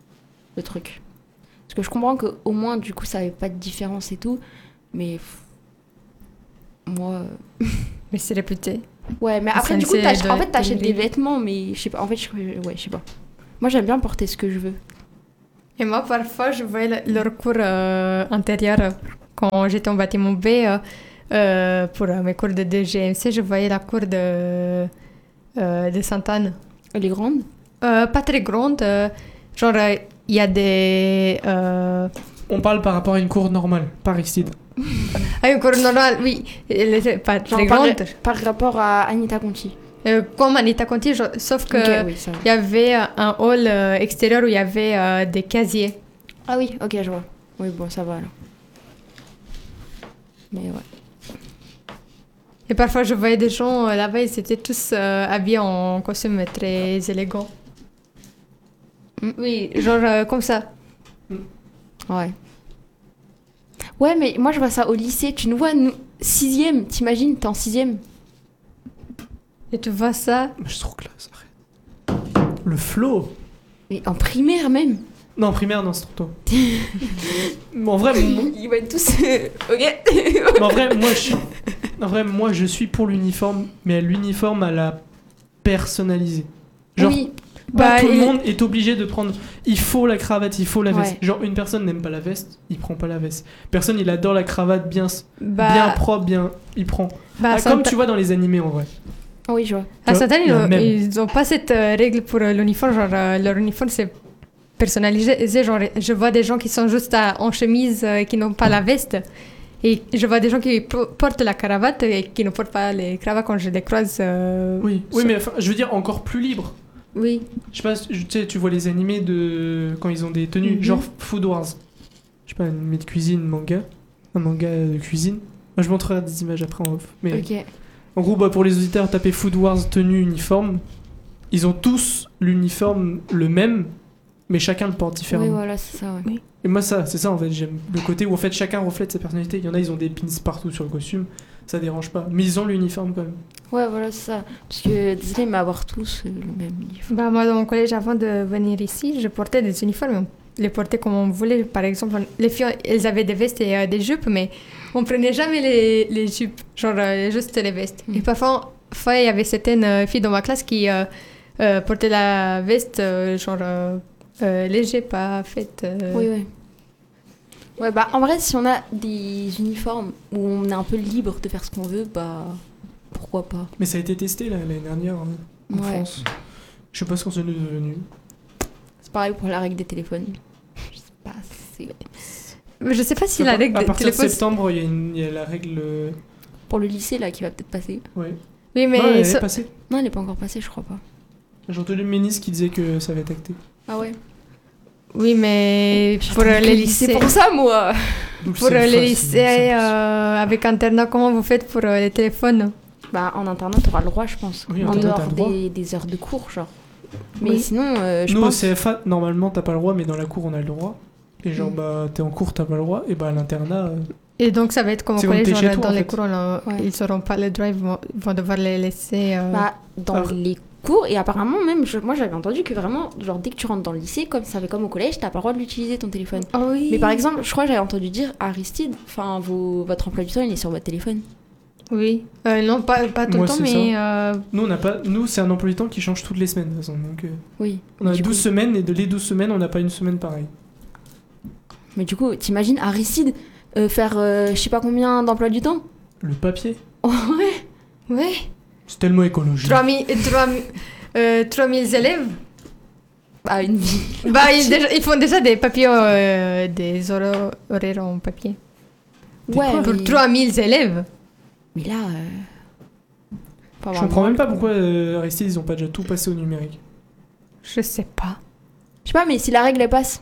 Speaker 3: le truc. Parce que je comprends qu'au moins, du coup, ça n'avait pas de différence et tout. Mais pff, moi... euh,
Speaker 2: Mais c'est réputé.
Speaker 3: Ouais, mais après, du coup,
Speaker 2: Sensei
Speaker 3: t'ach-
Speaker 2: de-
Speaker 3: en fait, t'achètes
Speaker 2: de
Speaker 3: des
Speaker 2: Lille.
Speaker 3: vêtements, mais je sais pas. En fait, je... ouais, je sais pas. Moi, j'aime bien porter ce que je veux.
Speaker 2: Et moi, parfois, je voyais le- leur cours euh, intérieur euh, quand j'étais en bâtiment B. euh, euh, pour euh, mes cours de D G M C, je voyais la cour de, euh, de Sainte-Anne.
Speaker 3: Elle est grande.
Speaker 2: Euh, pas très grande. euh, genre, euh, il y a des... euh,
Speaker 4: On parle par rapport à une cour normale, pas Aristide.
Speaker 2: Ah, une cour normale, oui. Elle était pas
Speaker 3: Genre
Speaker 2: très
Speaker 3: par,
Speaker 2: grande.
Speaker 3: par rapport à Anita Conti.
Speaker 2: Euh, comme Anita Conti, genre- sauf que...
Speaker 3: Ok, oui, ça va.
Speaker 2: Il y avait euh, un hall euh, extérieur où il y avait euh, des casiers.
Speaker 3: Ah oui, ok, je vois. Oui, bon, ça va alors. Mais ouais.
Speaker 2: Et parfois, je voyais des gens euh, là-bas, ils étaient tous euh, habillés en costume très élégant.
Speaker 3: Mm.
Speaker 2: Oui, genre euh, comme ça.
Speaker 3: Ouais. Ouais, mais moi, je vois ça au lycée. Tu nous vois, nous, sixième, t'imagines, t'es en sixième.
Speaker 2: Et tu vois ça.
Speaker 4: Mais je suis trop classe, arrête. Le flow.
Speaker 3: Mais en primaire même.
Speaker 4: Non, en primaire, non, c'est trop tôt. Mais en vrai, mon-
Speaker 3: Ils vont être tous... ok.
Speaker 4: mais en vrai, moi, je suis... En vrai, moi, je suis pour l'uniforme, mais l'uniforme à la personnaliser. Genre,
Speaker 3: Oui.
Speaker 4: pas
Speaker 2: Bah,
Speaker 4: tout le
Speaker 2: il-
Speaker 4: monde est obligé de prendre. Il faut la cravate, il faut la veste.
Speaker 3: Ouais.
Speaker 4: Genre, une personne n'aime pas la veste, il prend pas la veste. Personne, il adore la cravate bien,
Speaker 2: Bah,
Speaker 4: bien propre, bien. Il prend.
Speaker 2: bah,
Speaker 4: Ah,
Speaker 2: Saint-
Speaker 4: comme tu vois dans les animés en vrai.
Speaker 3: Oui, je vois.
Speaker 2: à
Speaker 4: tu vois,
Speaker 2: Sainte-Anne,
Speaker 4: il y a
Speaker 2: ils
Speaker 4: le
Speaker 2: ont-
Speaker 4: même.
Speaker 2: ils n'ont pas cette euh, règle pour euh, l'uniforme. Genre, euh, leur uniforme, c'est personnalisé. Genre, je vois des gens qui sont juste à- en chemise euh, et qui n'ont pas la veste. Et je vois des gens qui po- portent la cravate et qui ne portent pas les cravates quand je les croise. euh,
Speaker 4: Oui, oui,
Speaker 2: sur-
Speaker 4: mais enfin, je veux dire encore plus libre.
Speaker 3: Oui.
Speaker 4: Je sais pas, tu sais, tu vois les animés de quand ils ont des tenues,
Speaker 3: Mhm.
Speaker 4: genre Food Wars. Je sais pas, un animé de cuisine, manga, un manga de cuisine. Moi, je montrerai des images après en off. Mais
Speaker 3: Ok.
Speaker 4: en gros, bah, pour les auditeurs, tapez Food Wars tenue uniforme. Ils ont tous l'uniforme le même, mais chacun le porte
Speaker 3: Oui,
Speaker 4: différemment.
Speaker 3: voilà, c'est ça, ouais.
Speaker 4: Et moi, ça, c'est ça en fait. J'aime le côté où en fait chacun reflète sa personnalité. Il y en a, ils ont des pins partout sur le costume, ça dérange pas. Mais ils ont l'uniforme quand même.
Speaker 3: Ouais, voilà, c'est ça. Parce que, désolé, mais avoir tous euh, le même livre.
Speaker 2: Bah, moi, dans mon collège, avant de venir ici, je portais des uniformes. On les portait comme on voulait. Par exemple, les filles, elles avaient des vestes et euh, des jupes, mais on prenait jamais les, les jupes, genre euh, juste les vestes.
Speaker 3: Mm.
Speaker 2: Et parfois, parfois, il y avait certaines euh, filles dans ma classe qui euh, euh, portaient la veste, euh, genre euh, euh, léger, pas faite. euh,
Speaker 3: Oui, oui. Ouais, bah, en vrai, si on a des uniformes où on est un peu libre de faire ce qu'on veut, bah, pourquoi pas.
Speaker 4: Mais ça a été testé là, l'année dernière hein, en
Speaker 3: Ouais.
Speaker 4: France. Je sais pas ce qu'on est devenu.
Speaker 3: C'est pareil pour la règle des téléphones. Je sais pas, c'est...
Speaker 2: Mais je sais pas si la
Speaker 4: à,
Speaker 2: règle
Speaker 4: à
Speaker 2: de
Speaker 4: partir de
Speaker 2: téléphone.
Speaker 4: septembre, il y, a une- il y a la règle. euh,
Speaker 3: Pour le lycée, là, qui va peut-être passer.
Speaker 4: Ouais.
Speaker 2: Oui, mais
Speaker 4: non, elle est
Speaker 2: ça-
Speaker 4: passée.
Speaker 3: Non, elle est pas encore passée, je crois pas.
Speaker 4: J'ai entendu le ministre qui disait que ça va être acté.
Speaker 3: Ah ouais.
Speaker 2: oui, mais pour
Speaker 3: Attends,
Speaker 2: euh, les
Speaker 3: quel
Speaker 2: lycées.
Speaker 3: lycée pour ça, moi.
Speaker 4: Donc,
Speaker 2: Pour
Speaker 4: c'est
Speaker 2: euh,
Speaker 4: une
Speaker 2: les
Speaker 4: fois,
Speaker 2: lycées
Speaker 4: c'est- c'est-
Speaker 2: euh, avec internat, comment vous faites pour euh, les téléphones?
Speaker 3: Bah, en internat, t'auras le droit, je pense.
Speaker 4: Oui, en
Speaker 3: en
Speaker 4: internat, t'as
Speaker 3: dehors
Speaker 4: le droit.
Speaker 3: des, des heures de cours, genre. Mais
Speaker 2: Oui.
Speaker 3: sinon, euh, je
Speaker 4: Nous,
Speaker 3: pense...
Speaker 4: au C F A, normalement, t'as pas le droit, mais dans la cour, on a le droit. Et genre,
Speaker 3: Mm.
Speaker 4: bah, t'es en cours, t'as pas le droit. Et bah, à l'internat. euh,
Speaker 2: Et donc, ça va être comme au
Speaker 4: C'est comme
Speaker 2: collège,
Speaker 4: t'es chez
Speaker 2: genre,
Speaker 4: toi,
Speaker 2: dans
Speaker 4: en
Speaker 2: les
Speaker 4: fait.
Speaker 2: cours, on a-
Speaker 3: Ouais.
Speaker 2: ils n'auront pas le drive, ils vont, ils vont devoir les laisser. euh,
Speaker 3: Bah, dans
Speaker 4: Alors-
Speaker 3: les cours, et apparemment, même, je- moi, j'avais entendu que vraiment, genre, dès que tu rentres dans le lycée, comme ça fait comme au collège, t'as pas le droit d'utiliser ton téléphone.
Speaker 2: Ah oui.
Speaker 3: Mais par exemple, je crois que j'avais entendu dire Aristide, enfin, vos, votre emploi du temps, il est sur votre téléphone.
Speaker 2: Oui. Euh, non, pas, pas tout
Speaker 4: Moi,
Speaker 2: le temps,
Speaker 4: c'est
Speaker 2: mais. euh,
Speaker 4: Nous, on n'a pas. Nous, c'est un emploi du temps qui change toutes les semaines, de toute façon. Donc, euh,
Speaker 3: Oui.
Speaker 4: on a
Speaker 3: Du
Speaker 4: douze
Speaker 3: coup-
Speaker 4: semaines, et de les douze semaines, on n'a pas une semaine pareille.
Speaker 3: Mais du coup, t'imagines Aristide euh, faire euh, je sais pas combien d'emplois du temps.
Speaker 4: Le papier,
Speaker 3: Oh, ouais.
Speaker 2: Oui.
Speaker 4: c'est tellement écologique.
Speaker 2: trois mille trois mille euh, trois mille élèves.
Speaker 3: Bah, une vie.
Speaker 2: Bah, ils, déjà- ils font déjà des papiers, euh, des hora- horaires en papier.
Speaker 3: Ouais,
Speaker 2: Pour
Speaker 3: mais...
Speaker 2: trois mille élèves.
Speaker 3: mais là. Euh... faut
Speaker 4: Je
Speaker 3: avoir
Speaker 4: comprends
Speaker 3: le
Speaker 4: même pas
Speaker 3: droit.
Speaker 4: pourquoi euh, Aristide, ils ont pas déjà tout passé au numérique.
Speaker 2: Je sais pas.
Speaker 3: Je sais pas, mais si la règle elle passe,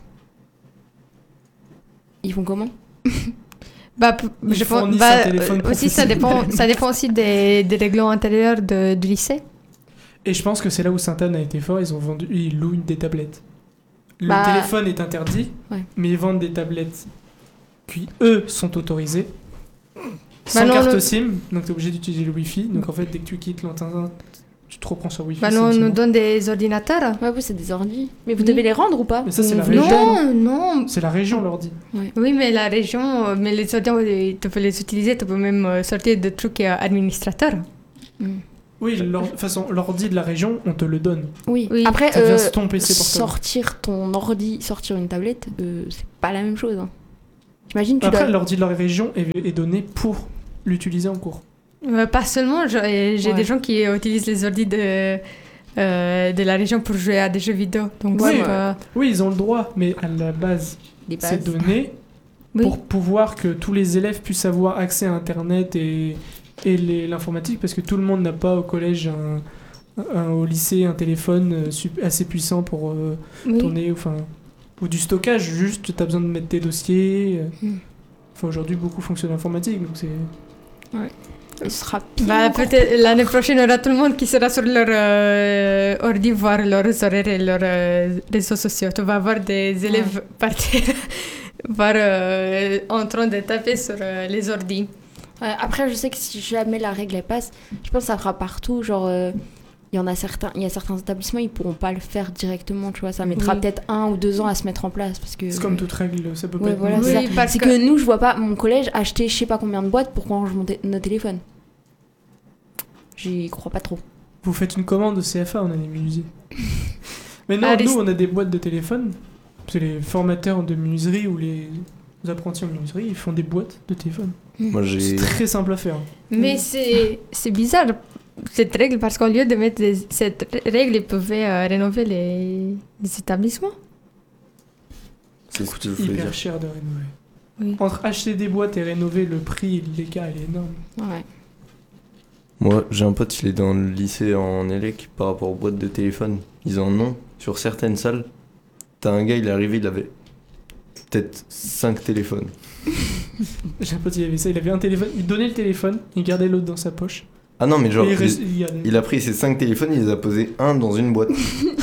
Speaker 3: ils font comment?
Speaker 2: Bah, p-
Speaker 4: Ils
Speaker 2: je pense.
Speaker 4: fournissent
Speaker 2: Bah,
Speaker 4: un téléphone
Speaker 2: euh, aussi, ça dépend,
Speaker 4: professionnel.
Speaker 2: ça dépend aussi des, des règlements intérieurs de, du lycée.
Speaker 4: Et je pense que c'est là où Sainte-Anne a été fort, ils ont vendu, ils louent des tablettes. Le
Speaker 3: Bah,
Speaker 4: téléphone est interdit,
Speaker 3: ouais.
Speaker 4: mais ils vendent des tablettes qui, eux, sont autorisées. Sans
Speaker 2: Bah non,
Speaker 4: carte
Speaker 2: le-
Speaker 4: SIM, donc t'es obligé d'utiliser le Wi-Fi. Donc en fait, dès que tu quittes l'enceinte, Tu te reprends sur Wi-Fi.
Speaker 2: Maintenant, on
Speaker 4: c'est
Speaker 2: nous
Speaker 4: bon.
Speaker 2: donne des ordinateurs.
Speaker 3: Ouais, oui, c'est des ordi. Mais vous
Speaker 2: Oui.
Speaker 3: devez les rendre ou pas?
Speaker 4: Mais ça, c'est la
Speaker 3: Vous les
Speaker 4: région.
Speaker 3: donnez
Speaker 2: Non, non.
Speaker 4: C'est la région, l'ordi.
Speaker 2: Oui, mais la région, euh, mais les ordinateurs, euh, tu peux les utiliser, tu peux même euh, sortir des trucs euh, administrateurs.
Speaker 3: Mm.
Speaker 4: Oui, l'or- de toute façon, l'ordi de la région, on te le donne.
Speaker 3: Oui.
Speaker 2: Oui.
Speaker 3: Après,
Speaker 4: Ça devient
Speaker 3: euh,
Speaker 4: ton P C portable.
Speaker 3: sortir ton ordi, sortir une tablette, euh, c'est pas la même chose. Hein. J'imagine tu
Speaker 4: Après,
Speaker 3: dois...
Speaker 4: l'ordi de la région est, est donné pour l'utiliser en cours.
Speaker 2: Euh, pas seulement, je- euh, j'ai
Speaker 3: Ouais.
Speaker 2: des gens qui utilisent les ordis de, euh, de la région pour jouer à des jeux vidéo. Donc,
Speaker 4: Oui,
Speaker 2: c'est
Speaker 4: ouais.
Speaker 2: pas-
Speaker 4: Oui, ils ont le droit, mais à la base,
Speaker 3: les bases.
Speaker 4: c'est donné
Speaker 2: Oui.
Speaker 4: pour pouvoir que tous les élèves puissent avoir accès à Internet et, et les- l'informatique, parce que tout le monde n'a pas au collège, un, un- au lycée, un téléphone euh, sup- assez puissant pour euh,
Speaker 2: Oui.
Speaker 4: tourner, enfin, ou du stockage, juste tu as besoin de mettre tes dossiers. euh.
Speaker 3: Mm.
Speaker 4: Enfin, aujourd'hui, beaucoup fonctionnent informatique, donc c'est...
Speaker 3: Ce sera pire.
Speaker 2: Bah,
Speaker 3: encore.
Speaker 2: peut-être l'année prochaine, il y aura tout le monde qui sera sur leur euh, ordi voir leurs horaires et leurs euh, réseaux sociaux. Tu vas avoir des élèves partir voir, euh, en train de taper sur euh, les ordis.
Speaker 3: Ouais, après, je sais que si jamais la règle elle passe, je pense que ça fera partout. Genre, euh, il y en a certains, il y a certains établissements, ils pourront pas le faire directement. Tu vois, ça mettra
Speaker 2: Oui.
Speaker 3: peut-être un ou deux ans à se mettre en place parce que.
Speaker 4: C'est comme toute règle, ça peut pas
Speaker 3: Ouais,
Speaker 4: être
Speaker 3: voilà,
Speaker 4: mauvais.
Speaker 3: c'est
Speaker 2: Oui,
Speaker 3: ça.
Speaker 2: parce
Speaker 3: C'est
Speaker 2: que-
Speaker 3: que... nous, je vois pas mon collège acheter je sais pas combien de boîtes pour qu'on range mon té- notre téléphone. J'y crois pas trop.
Speaker 4: Vous faites une commande au C F A, on a des menuisiers. Mais non,
Speaker 2: Ah,
Speaker 4: nous,
Speaker 2: les-
Speaker 4: on a des boîtes de téléphone. C'est les formateurs de menuiserie ou les apprentis en menuiserie, ils font des boîtes de téléphone.
Speaker 1: Moi,
Speaker 4: C'est
Speaker 1: j'ai.
Speaker 4: très simple à faire.
Speaker 2: Mais c'est c'est bizarre cette règle parce qu'au lieu de mettre des- cette règle, ils pouvaient euh, rénover les, les établissements.
Speaker 1: C'est ce que je voulais
Speaker 4: Hyper
Speaker 1: dire.
Speaker 4: cher de rénover.
Speaker 2: Oui.
Speaker 4: Entre acheter des boîtes et rénover, le prix, l'écart, il est énorme.
Speaker 3: Ouais.
Speaker 1: Moi, j'ai un pote, il est dans le lycée en élec par rapport aux boîtes de téléphone. Ils en ont sur certaines salles. T'as un gars, il est arrivé, il avait peut-être cinq téléphones.
Speaker 4: J'ai un pote, il avait ça, il avait un téléphone, il donnait le téléphone, il gardait l'autre dans sa poche.
Speaker 1: Ah non, mais genre,
Speaker 4: et il,
Speaker 1: il,
Speaker 4: reste- il gardait.
Speaker 1: il a pris ses cinq téléphones, il les a posés un dans une boîte.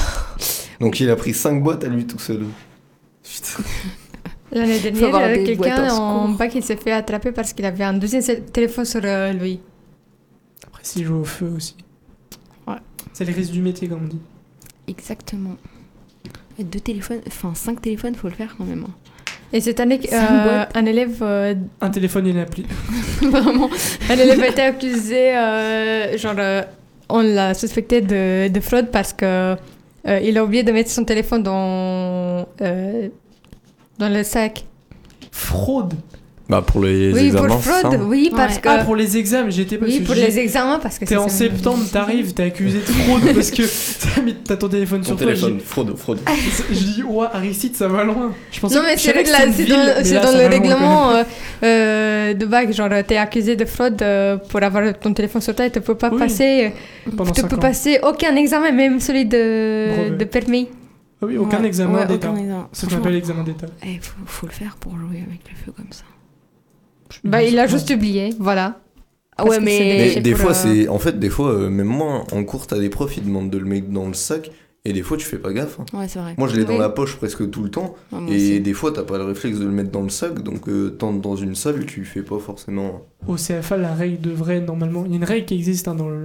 Speaker 1: Donc il a pris cinq boîtes à lui tout seul. Putain.
Speaker 2: L'année
Speaker 3: Faut
Speaker 2: dernière,
Speaker 3: avoir
Speaker 2: il y a
Speaker 3: des boîtes
Speaker 2: quelqu'un
Speaker 3: en
Speaker 2: en
Speaker 3: secours.
Speaker 2: bas qui s'est fait attraper parce qu'il avait un deuxième sé- téléphone sur euh, lui.
Speaker 4: Après, s'il joue au feu aussi.
Speaker 3: Ouais.
Speaker 4: C'est les risques du métier, comme on dit.
Speaker 3: Exactement. Et deux téléphones, enfin cinq téléphones, faut le faire quand même. hein.
Speaker 2: Et cette année,
Speaker 3: Cinq
Speaker 2: euh,
Speaker 3: boîtes.
Speaker 2: un élève, euh,
Speaker 4: Un téléphone et une appli.
Speaker 3: Vraiment.
Speaker 2: un élève a été accusé, euh, genre, euh, on l'a suspecté de, de fraude parce que euh, il a oublié de mettre son téléphone dans euh, dans le sac.
Speaker 4: Fraude.
Speaker 1: Bah pour les
Speaker 2: oui,
Speaker 1: examens,
Speaker 2: pour
Speaker 1: c'est ça,
Speaker 2: fraude,
Speaker 1: hein.
Speaker 2: oui, parce
Speaker 3: Ouais.
Speaker 2: que
Speaker 4: Ah, pour les examens, j'étais pas
Speaker 2: oui,
Speaker 4: parce que
Speaker 2: pour
Speaker 4: j'ai-
Speaker 2: les examens, parce que
Speaker 4: T'es
Speaker 2: ça,
Speaker 4: en
Speaker 2: c'est-
Speaker 4: septembre, t'arrives, t'es accusé de fraude parce que t'as mis- t'as ton téléphone
Speaker 1: Ton
Speaker 4: sur
Speaker 1: téléphone,
Speaker 4: toi.
Speaker 1: fraude, fraude.
Speaker 4: j'ai- Je dis, ouah, Aristide, ça va loin. Je pensais
Speaker 2: Non, mais
Speaker 4: je
Speaker 2: c'est
Speaker 4: savais que
Speaker 2: là,
Speaker 4: c'était une
Speaker 2: c'est
Speaker 4: ville,
Speaker 2: dans,
Speaker 4: mais
Speaker 2: c'est
Speaker 4: là,
Speaker 2: dans
Speaker 4: ça
Speaker 2: le
Speaker 4: va loin, quand
Speaker 2: règlement
Speaker 4: même.
Speaker 2: euh, euh, de bac. Genre, t'es accusé de fraude euh, pour avoir ton téléphone sur toi et tu peux pas
Speaker 4: Oui.
Speaker 2: passer.
Speaker 4: Pendant
Speaker 2: Tu
Speaker 4: cinq
Speaker 2: peux
Speaker 4: ans.
Speaker 2: passer aucun examen, même celui de,
Speaker 4: Brevet.
Speaker 2: de permis.
Speaker 4: Ah oui, aucun
Speaker 3: Ouais.
Speaker 4: examen
Speaker 3: Ouais,
Speaker 4: d'État.
Speaker 3: aucun examen.
Speaker 4: C'est ce qu'on
Speaker 3: Franchement,
Speaker 4: appelle l'examen d'État.
Speaker 3: eh, faut, faut le faire pour jouer avec le feu comme ça.
Speaker 2: Bah, il a juste oublié, voilà.
Speaker 3: Ah
Speaker 2: Parce
Speaker 3: ouais,
Speaker 2: que
Speaker 3: mais.
Speaker 2: c'est des-
Speaker 1: Mais
Speaker 2: c'est
Speaker 1: des
Speaker 2: pour,
Speaker 1: fois,
Speaker 2: euh,
Speaker 1: c'est. En fait, des fois, euh, même moi, en cours, t'as des profs, ils demandent de le mettre dans le sac. Et des fois, tu fais pas gaffe. hein.
Speaker 3: Ouais, c'est vrai.
Speaker 1: Moi, je l'ai dans
Speaker 2: Oui.
Speaker 1: la poche presque tout le temps.
Speaker 3: Ouais, moi
Speaker 1: Et
Speaker 3: aussi.
Speaker 1: des fois, t'as pas le réflexe de le mettre dans le sac. Donc, euh, t'entres dans une salle, tu fais pas forcément.
Speaker 4: Au C F A, la règle devrait normalement. Il y a une règle qui existe hein, dans, le...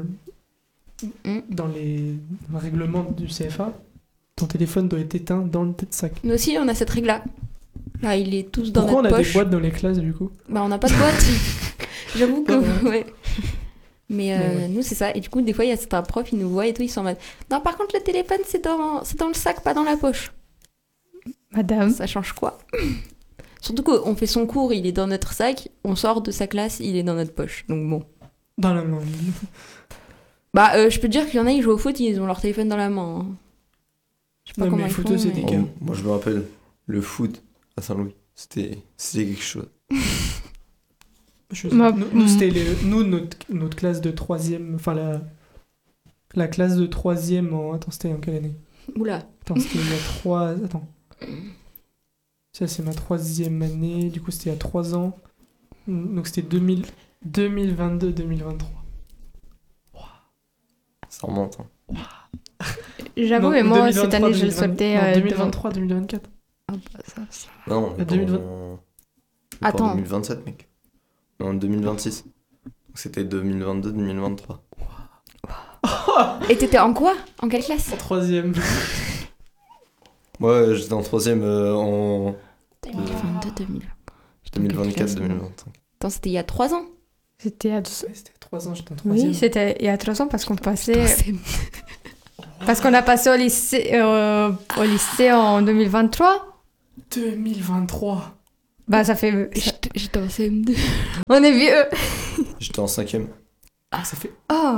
Speaker 3: Mm.
Speaker 4: dans les dans le règlement du C F A. Ton téléphone doit être éteint dans le sac.
Speaker 3: Nous aussi, on a cette règle-là. Là, il est tous dans
Speaker 4: Pourquoi on
Speaker 3: notre
Speaker 4: a
Speaker 3: poche.
Speaker 4: des boîtes dans les classes du coup?
Speaker 3: Bah, on n'a pas de boîte. J'avoue que.
Speaker 4: Ouais.
Speaker 3: Ouais. Mais euh,
Speaker 4: Ouais, ouais.
Speaker 3: nous, c'est ça. Et du coup, des fois, il y a certains profs, ils nous voient et tout, ils sont en mode. Non, par contre, le téléphone, c'est dans... c'est dans le sac, pas dans la poche.
Speaker 2: Madame.
Speaker 3: Ça change quoi? Surtout qu'on fait son cours, il est dans notre sac, on sort de sa classe, il est dans notre poche. Donc bon.
Speaker 4: Dans la main.
Speaker 3: Bah, euh, je peux te dire qu'il y en a, ils jouent au foot, ils ont leur téléphone dans la main. hein. Je sais pas
Speaker 4: Ouais,
Speaker 3: comment
Speaker 4: mais
Speaker 3: ils
Speaker 4: foot,
Speaker 3: font,
Speaker 4: c'est
Speaker 3: mais-
Speaker 4: des gars.
Speaker 1: Oh, moi, je me rappelle, le foot à Saint-Louis, c'était c'était quelque chose.
Speaker 4: Je-
Speaker 2: Ma-
Speaker 4: Nous, nous, c'était les- nous, notre, notre classe de troisième. Enfin, la, la classe de troisième en. Attends, c'était en quelle année?
Speaker 3: Oula.
Speaker 4: Attends, c'était il y a trois. Attends. Ça, c'est ma troisième année. Du coup, c'était il y a trois ans. Donc, c'était deux mille deux mille vingt-deux deux mille vingt-trois.
Speaker 1: Ça remonte. hein.
Speaker 2: J'avoue,
Speaker 4: Non,
Speaker 2: mais moi,
Speaker 4: deux mille vingt-trois,
Speaker 2: cette année, je
Speaker 4: deux mille vingt,
Speaker 2: sortais
Speaker 4: non,
Speaker 2: euh,
Speaker 4: deux mille
Speaker 2: devant.
Speaker 4: vingt-trois deux mille vingt-quatre.
Speaker 3: Ah, bah, ça, ça.
Speaker 1: Non, mais
Speaker 4: À deux mille vingt.
Speaker 1: pendant-
Speaker 3: Attends.
Speaker 1: En deux mille vingt-sept, mec. Non, deux mille vingt-six. Donc, c'était deux mille vingt-deux deux mille vingt-trois.
Speaker 3: Et t'étais en quoi? En quelle classe?
Speaker 4: En troisième.
Speaker 1: Moi, j'étais en troisième euh, en
Speaker 3: deux mille vingt-deux deux mille.
Speaker 1: deux mille vingt-quatre deux mille vingt-cinq.
Speaker 3: Attends, c'était il y a trois ans?
Speaker 2: C'était à...
Speaker 4: Ouais, c'était trois ans, j'étais en troisième.
Speaker 2: Oui, c'était il y a trois ans parce qu'on passait...
Speaker 3: C'est-
Speaker 2: Parce qu'on a passé au lycée, euh, au lycée en deux mille vingt-trois.
Speaker 4: deux mille vingt-trois.
Speaker 2: Bah, ça fait...
Speaker 3: J'étais j'étais en C M deux.
Speaker 2: On est vieux.
Speaker 1: J'étais en cinquième.
Speaker 4: Ah, ça fait...
Speaker 2: Oh.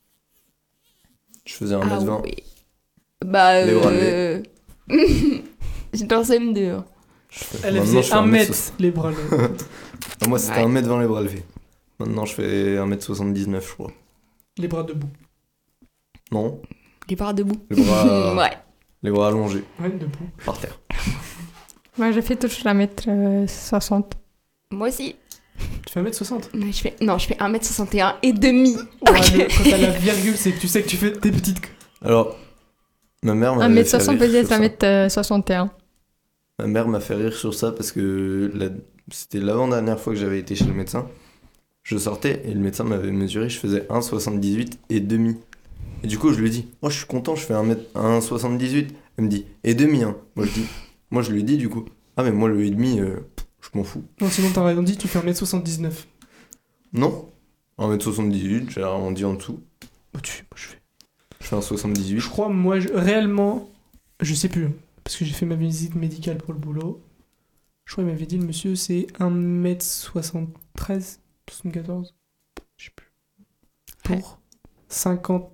Speaker 1: Je faisais un mètre vingt.
Speaker 3: oui. Bah,
Speaker 1: Les bras
Speaker 3: euh... J'étais en C M deux. hein.
Speaker 4: Elle
Speaker 1: Maintenant, je
Speaker 4: faisait
Speaker 1: fais
Speaker 4: un
Speaker 1: un mètre
Speaker 4: mètre, les bras levés.
Speaker 1: Ah, moi, c'était
Speaker 3: Ouais.
Speaker 1: un mètre vingt les bras levés. Maintenant, je fais un mètre soixante-dix-neuf, je crois.
Speaker 4: Les bras debout.
Speaker 1: Non,
Speaker 3: Les bras debout.
Speaker 1: les bras,
Speaker 3: Ouais.
Speaker 1: les bras allongés,
Speaker 4: Ouais, debout.
Speaker 1: par terre.
Speaker 2: Moi, j'ai fait toujours la mètre euh, soixante.
Speaker 3: Moi aussi.
Speaker 4: Tu fais un mètre soixante.
Speaker 3: Mais je fais... Non, je fais un mètre soixante et un et demi.
Speaker 4: Ouais, le- quand t'as la virgule, c'est que tu sais que tu fais des petites...
Speaker 1: Alors, ma mère m'a
Speaker 2: un mètre
Speaker 1: fait
Speaker 2: soixante
Speaker 1: rire
Speaker 2: peut-être
Speaker 1: sur
Speaker 2: un
Speaker 1: ça.
Speaker 2: mètre euh, soixante et un.
Speaker 1: Ma mère m'a fait rire sur ça parce que la- c'était l'avant-dernière fois que j'avais été chez le médecin. Je sortais et le médecin m'avait mesuré, je faisais un mètre soixante-dix-huit et demi. Et du coup, je lui ai dit, moi je suis content, je fais un mètre soixante-dix-huit. Elle me dit, et demi, hein. Moi je dis, moi je lui ai dit du coup, ah mais moi le et demi, euh, je m'en fous.
Speaker 4: Non, sinon t'as arrondi, tu fais un mètre soixante-dix-neuf.
Speaker 1: Non, un mètre soixante-dix-huit, j'ai arrondi en dessous.
Speaker 4: Bah, tu... moi, je fais...
Speaker 1: Je fais un soixante-dix-huit.
Speaker 4: Je crois, moi, je- réellement, je sais plus, parce que j'ai fait ma visite médicale pour le boulot. Je crois qu'il m'avait dit, le monsieur, c'est un mètre soixante-treize, soixante-quatorze, je sais plus. Pour cinquante-huit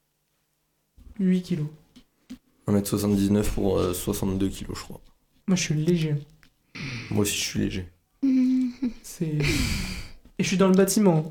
Speaker 4: kilos.
Speaker 1: un mètre soixante-dix-neuf pour euh, soixante-deux kilos, je crois.
Speaker 4: Moi, je suis léger.
Speaker 1: Moi aussi, je suis léger.
Speaker 4: C'est... Et je suis dans le bâtiment.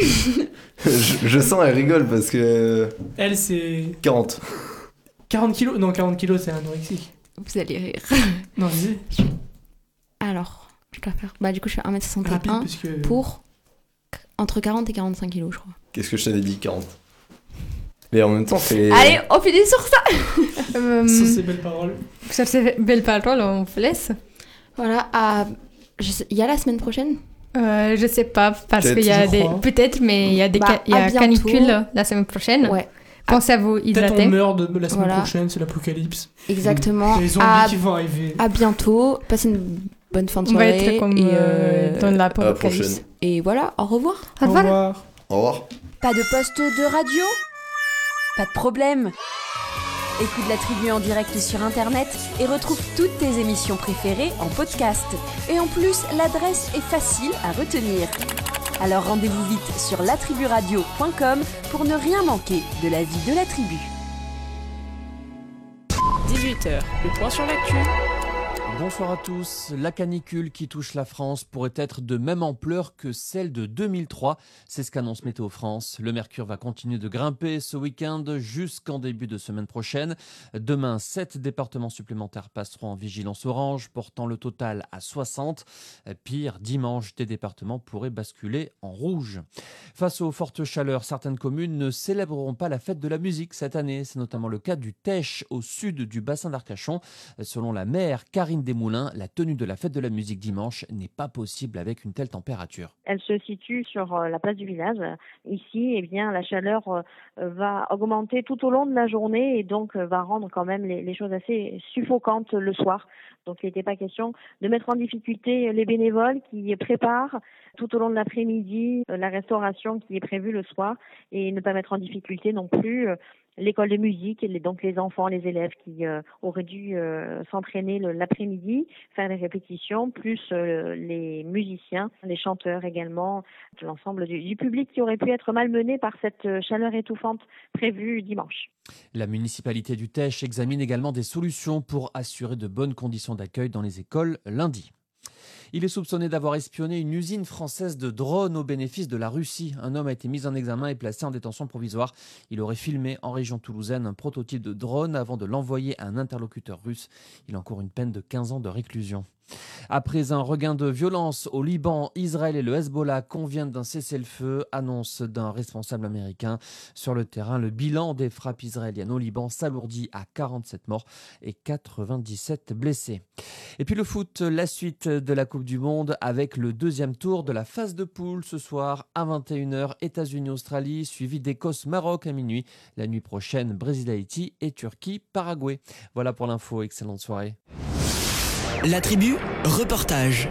Speaker 1: je, je sens, elle rigole parce que.
Speaker 4: Elle, c'est
Speaker 1: quarante.
Speaker 4: quarante kilos. Non, quarante kilos, c'est anorexique.
Speaker 3: Vous allez rire.
Speaker 4: Non, vas-y,
Speaker 3: Alors, je dois faire... Bah, du coup, je fais un mètre soixante et
Speaker 4: rapide,
Speaker 3: un
Speaker 4: parce que...
Speaker 3: pour entre quarante et quarante-cinq kilos, je crois.
Speaker 1: Qu'est-ce que je t'avais dit, quarante? Mais en même temps, c'est.
Speaker 3: Allez, on finit sur ça.
Speaker 2: Euh,
Speaker 4: Sur ces belles paroles.
Speaker 2: sur ces belles paroles, on vous laisse.
Speaker 3: Voilà, à... je sais- il y a la semaine prochaine.
Speaker 2: Euh, je sais pas, parce
Speaker 1: Peut-être,
Speaker 2: qu'il y a
Speaker 4: je
Speaker 2: des...
Speaker 4: crois.
Speaker 2: Peut-être, mais il y a des
Speaker 3: Bah,
Speaker 2: ca- il y
Speaker 3: à
Speaker 2: a
Speaker 3: bientôt.
Speaker 2: canicule la semaine prochaine.
Speaker 3: Ouais,
Speaker 2: Pensez à vous
Speaker 4: Peut-être
Speaker 2: hydrater.
Speaker 4: on meurt de la semaine
Speaker 3: Voilà.
Speaker 4: prochaine, c'est l'apocalypse.
Speaker 3: exactement.
Speaker 4: Les zombies
Speaker 3: À,
Speaker 4: qui vont arriver.
Speaker 3: à bientôt. Passez une bonne fin de
Speaker 2: On va
Speaker 3: soirée.
Speaker 2: être comme
Speaker 3: et,
Speaker 2: euh,
Speaker 3: euh,
Speaker 2: dans
Speaker 1: à la
Speaker 2: l'apocalypse.
Speaker 1: prochaine.
Speaker 3: et voilà, au revoir.
Speaker 2: Au revoir.
Speaker 4: revoir.
Speaker 1: Au revoir.
Speaker 5: Pas de poste de radio? Pas de problème. Écoute la tribu en direct sur internet et retrouve toutes tes émissions préférées en podcast. Et en plus, l'adresse est facile à retenir. Alors rendez-vous vite sur la tribu radio point com pour ne rien manquer de la vie de la tribu.
Speaker 6: dix-huit heures, le point sur l'actu.
Speaker 7: Bonsoir à tous. La canicule qui touche la France pourrait être de même ampleur que celle de deux mille trois. C'est ce qu'annonce Météo France. Le mercure va continuer de grimper ce week-end jusqu'en début de semaine prochaine. Demain, sept départements supplémentaires passeront en vigilance orange, portant le total à soixante. Pire, dimanche, des départements pourraient basculer en rouge. Face aux fortes chaleurs, certaines communes ne célébreront pas la fête de la musique cette année. C'est notamment le cas du Tech, au sud du bassin d'Arcachon. Selon la maire Karine Desmoulins, la tenue de la fête de la musique dimanche n'est pas possible avec une telle température.
Speaker 8: Elle se situe sur euh, la place du village. Ici, eh bien, la chaleur euh, va augmenter tout au long de la journée et donc euh, va rendre quand même les, les choses assez suffocantes le soir. Donc, il n'était pas question de mettre en difficulté les bénévoles qui préparent tout au long de l'après-midi euh, la restauration qui est prévue le soir et ne pas mettre en difficulté non plus euh, l'école de musique et les, donc les enfants, les élèves qui euh, auraient dû euh, s'entraîner le, l'après-midi, faire des répétitions, plus euh, les musiciens, les chanteurs également, l'ensemble du, du public qui aurait pu être malmené par cette chaleur étouffante prévue dimanche.
Speaker 7: La municipalité du Tech examine également des solutions pour assurer de bonnes conditions d'accueil dans les écoles lundi. Il est soupçonné d'avoir espionné une usine française de drones au bénéfice de la Russie. Un homme a été mis en examen et placé en détention provisoire. Il aurait filmé en région toulousaine un prototype de drone avant de l'envoyer à un interlocuteur russe. Il encourt une peine de quinze ans de réclusion. Après un regain de violence au Liban, Israël et le Hezbollah conviennent d'un cessez-le-feu, annonce d'un responsable américain. Sur le terrain, le bilan des frappes israéliennes au Liban s'alourdit à quarante-sept morts et quatre-vingt-dix-sept blessés. Et puis le foot, la suite de la Coupe du Monde avec le deuxième tour de la phase de poule ce soir à vingt et une heures, États-Unis-Australie, suivi d'Écosse-Maroc à minuit. La nuit prochaine, Brésil-Haïti et Turquie-Paraguay. Voilà pour l'info, excellente soirée.
Speaker 9: La tribu, reportage.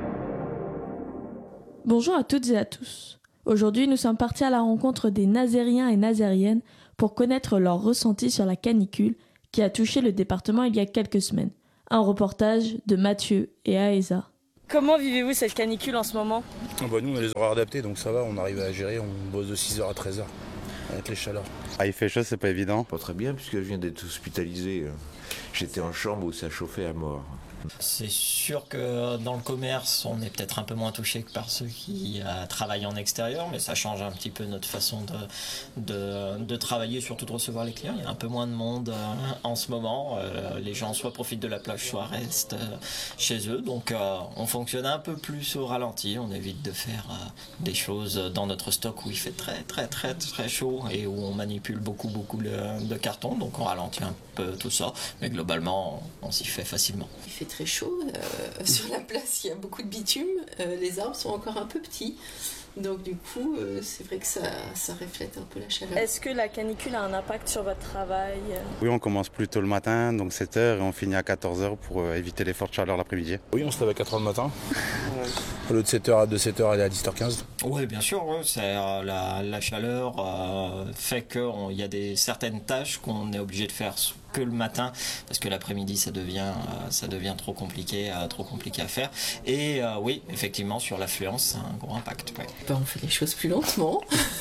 Speaker 10: Bonjour à toutes et à tous. Aujourd'hui, nous sommes partis à la rencontre des Nazériens et Nazériennes pour connaître leur ressenti sur la canicule qui a touché le département il y a quelques semaines. Un reportage de Mathieu et Aïza.
Speaker 11: Comment vivez-vous cette canicule en ce moment ?
Speaker 12: Ah bah nous on a les horaires adaptés donc ça va, on arrive à gérer, on bosse de six heures à treize heures avec les chaleurs.
Speaker 13: Ah, il fait chaud, c'est pas évident.
Speaker 14: Pas très bien puisque je viens d'être hospitalisé. J'étais en chambre où ça chauffait à mort.
Speaker 15: C'est sûr que dans le commerce, on est peut-être un peu moins touché que par ceux qui euh, travaillent en extérieur, mais ça change un petit peu notre façon de, de, de travailler, surtout de recevoir les clients. Il y a un peu moins de monde euh, en ce moment. Euh, les gens soit profitent de la plage, soit restent euh, chez eux. Donc euh, on fonctionne un peu plus au ralenti. On évite de faire euh, des choses dans notre stock où il fait très très très très chaud et où on manipule beaucoup beaucoup de, de carton. Donc on ralentit un peu tout ça. Mais globalement, on, on s'y fait facilement.
Speaker 16: Il fait très chaud, euh, sur la place il y a beaucoup de bitume, euh, les arbres sont encore un peu petits, donc du coup euh, c'est vrai que ça, ça reflète un peu la chaleur.
Speaker 11: Est-ce que la canicule a un impact sur votre travail ?
Speaker 13: Oui, on commence plus tôt le matin, donc sept heures, et on finit à quatorze heures pour euh, éviter les fortes chaleurs l'après-midi.
Speaker 12: Oui, on se lève à quatre heures le matin, au lieu de sept heures, de sept heures aller à dix heures quinze.
Speaker 15: Oui, bien sûr, ouais, c'est, euh, la, la chaleur euh, fait qu'il y a des, certaines tâches qu'on est obligé de faire que le matin parce que l'après-midi ça devient euh, ça devient trop compliqué euh, trop compliqué à faire et euh, oui effectivement sur l'affluence ça a un gros impact. Ouais.
Speaker 16: Ben, on fait les choses plus lentement.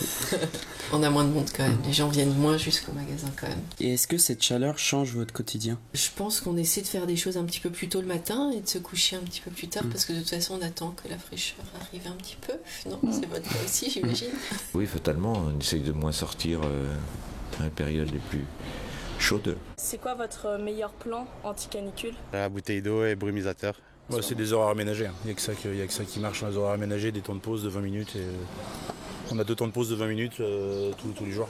Speaker 16: On a moins de monde quand même, les gens viennent moins jusqu'au magasin quand même.
Speaker 17: Et est-ce que cette chaleur change votre quotidien ?
Speaker 16: Je pense qu'on essaie de faire des choses un petit peu plus tôt le matin et de se coucher un petit peu plus tard
Speaker 17: mmh.
Speaker 16: parce que de toute façon on attend que la fraîcheur arrive un petit peu. Non, c'est votre cas aussi j'imagine.
Speaker 14: Oui, fatalement, on essaye de moins sortir euh, dans les périodes les plus chaude.
Speaker 11: C'est quoi votre meilleur plan anti-canicule ?
Speaker 13: La bouteille d'eau et brumisateur.
Speaker 12: Ouais, c'est des horaires aménagés, il n'y a que ça qui, y a que ça qui marche, les horaires aménagés, des temps de pause de vingt minutes. Et, euh, on a deux temps de pause de vingt minutes euh, tous, tous les jours.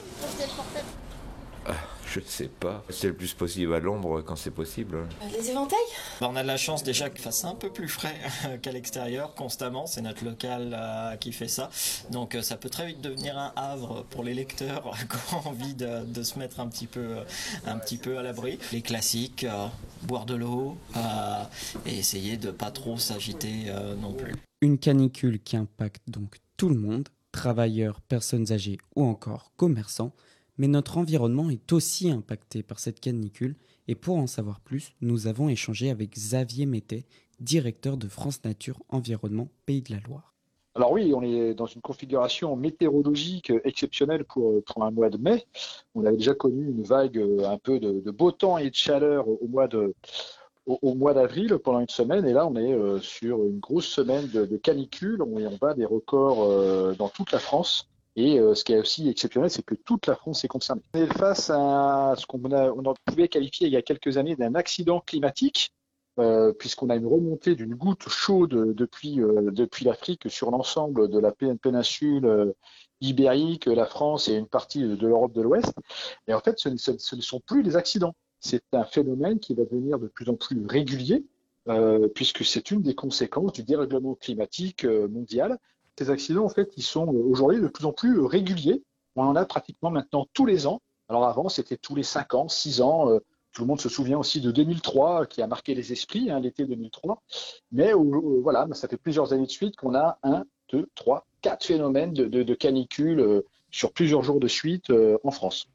Speaker 14: Ah, je sais pas. C'est le plus possible à l'ombre quand c'est possible.
Speaker 16: Les éventails ?
Speaker 15: On a de la chance déjà qu'il fasse un peu plus frais qu'à l'extérieur constamment. C'est notre local euh, qui fait ça. Donc euh, ça peut très vite devenir un havre pour les lecteurs qui ont envie de, de se mettre un petit peu, un petit peu à l'abri. Les classiques, euh, boire de l'eau euh, et essayer de pas trop s'agiter euh, non plus.
Speaker 17: Une canicule qui impacte donc tout le monde, travailleurs, personnes âgées ou encore commerçants. Mais notre environnement est aussi impacté par cette canicule et pour en savoir plus, nous avons échangé avec Xavier Métet, directeur de France Nature Environnement Pays de la Loire.
Speaker 18: Alors oui, on est dans une configuration météorologique exceptionnelle pour, pour un mois de mai. On avait déjà connu une vague un peu de, de beau temps et de chaleur au mois de, au, au mois d'avril pendant une semaine et là on est euh, sur une grosse semaine de, de canicule. On, on bat des records euh, dans toute la France. Et euh, ce qui est aussi exceptionnel, c'est que toute la France est concernée. On est face à ce qu'on a, on pouvait qualifier il y a quelques années d'un accident climatique, euh, puisqu'on a une remontée d'une goutte chaude depuis, euh, depuis l'Afrique sur l'ensemble de la péninsule euh, ibérique, la France et une partie de l'Europe de l'Ouest. Et en fait, ce, ce, ce ne sont plus des accidents. C'est un phénomène qui va devenir de plus en plus régulier, euh, puisque c'est une des conséquences du dérèglement climatique euh, mondial. Ces accidents, en fait, ils sont aujourd'hui de plus en plus réguliers. On en a pratiquement maintenant tous les ans. Alors avant, c'était tous les cinq ans, six ans. Euh, tout le monde se souvient aussi de deux mille trois, qui a marqué les esprits, hein, l'été deux mille trois. Mais euh, voilà, ça fait plusieurs années de suite qu'on a un, deux, trois, quatre phénomènes de, de, de canicule euh, sur plusieurs jours de suite euh, en France.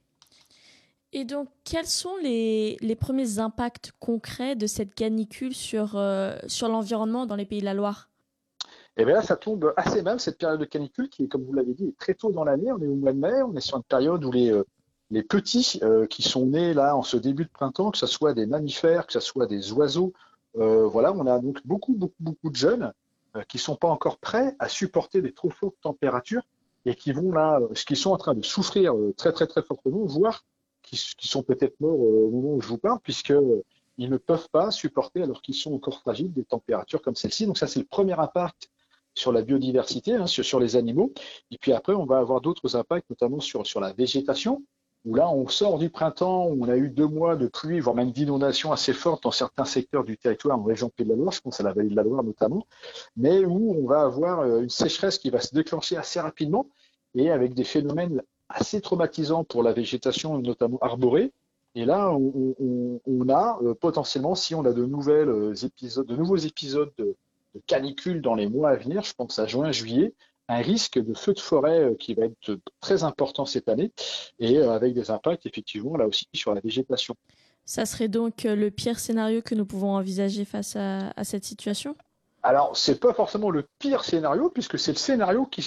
Speaker 10: Et donc, quels sont les, les premiers impacts concrets de cette canicule sur, euh, sur l'environnement dans les Pays de la Loire ?
Speaker 18: Et bien là, ça tombe assez mal, cette période de canicule qui, comme vous l'avez dit, est très tôt dans l'année. On est au mois de mai, on est sur une période où les, euh, les petits euh, qui sont nés là en ce début de printemps, que ce soit des mammifères, que ce soit des oiseaux, euh, voilà, on a donc beaucoup, beaucoup, beaucoup de jeunes euh, qui sont pas encore prêts à supporter des trop fortes températures et qui vont là, euh, qui sont en train de souffrir euh, très, très, très fortement, voire qui, qui sont peut-être morts euh, au moment où je vous parle, puisque euh, ils ne peuvent pas supporter, alors qu'ils sont encore fragiles, des températures comme celle-ci. Donc ça, c'est le premier impact sur la biodiversité, hein, sur, sur les animaux. Et puis après, on va avoir d'autres impacts, notamment sur, sur la végétation, où là, on sort du printemps, où on a eu deux mois de pluie, voire même d'inondations assez fortes dans certains secteurs du territoire, en région Pays de la Loire, je pense à la vallée de la Loire notamment, mais où on va avoir une sécheresse qui va se déclencher assez rapidement et avec des phénomènes assez traumatisants pour la végétation, notamment arborée. Et là, on, on, on a euh, potentiellement, si on a de, nouvelles épisodes, de nouveaux épisodes de, de canicule dans les mois à venir, je pense à juin, juillet, un risque de feu de forêt qui va être très important cette année et avec des impacts effectivement là aussi sur la végétation.
Speaker 10: Ça serait donc le pire scénario que nous pouvons envisager face à, à cette situation ?
Speaker 18: Alors, c'est pas forcément le pire scénario puisque c'est le scénario qui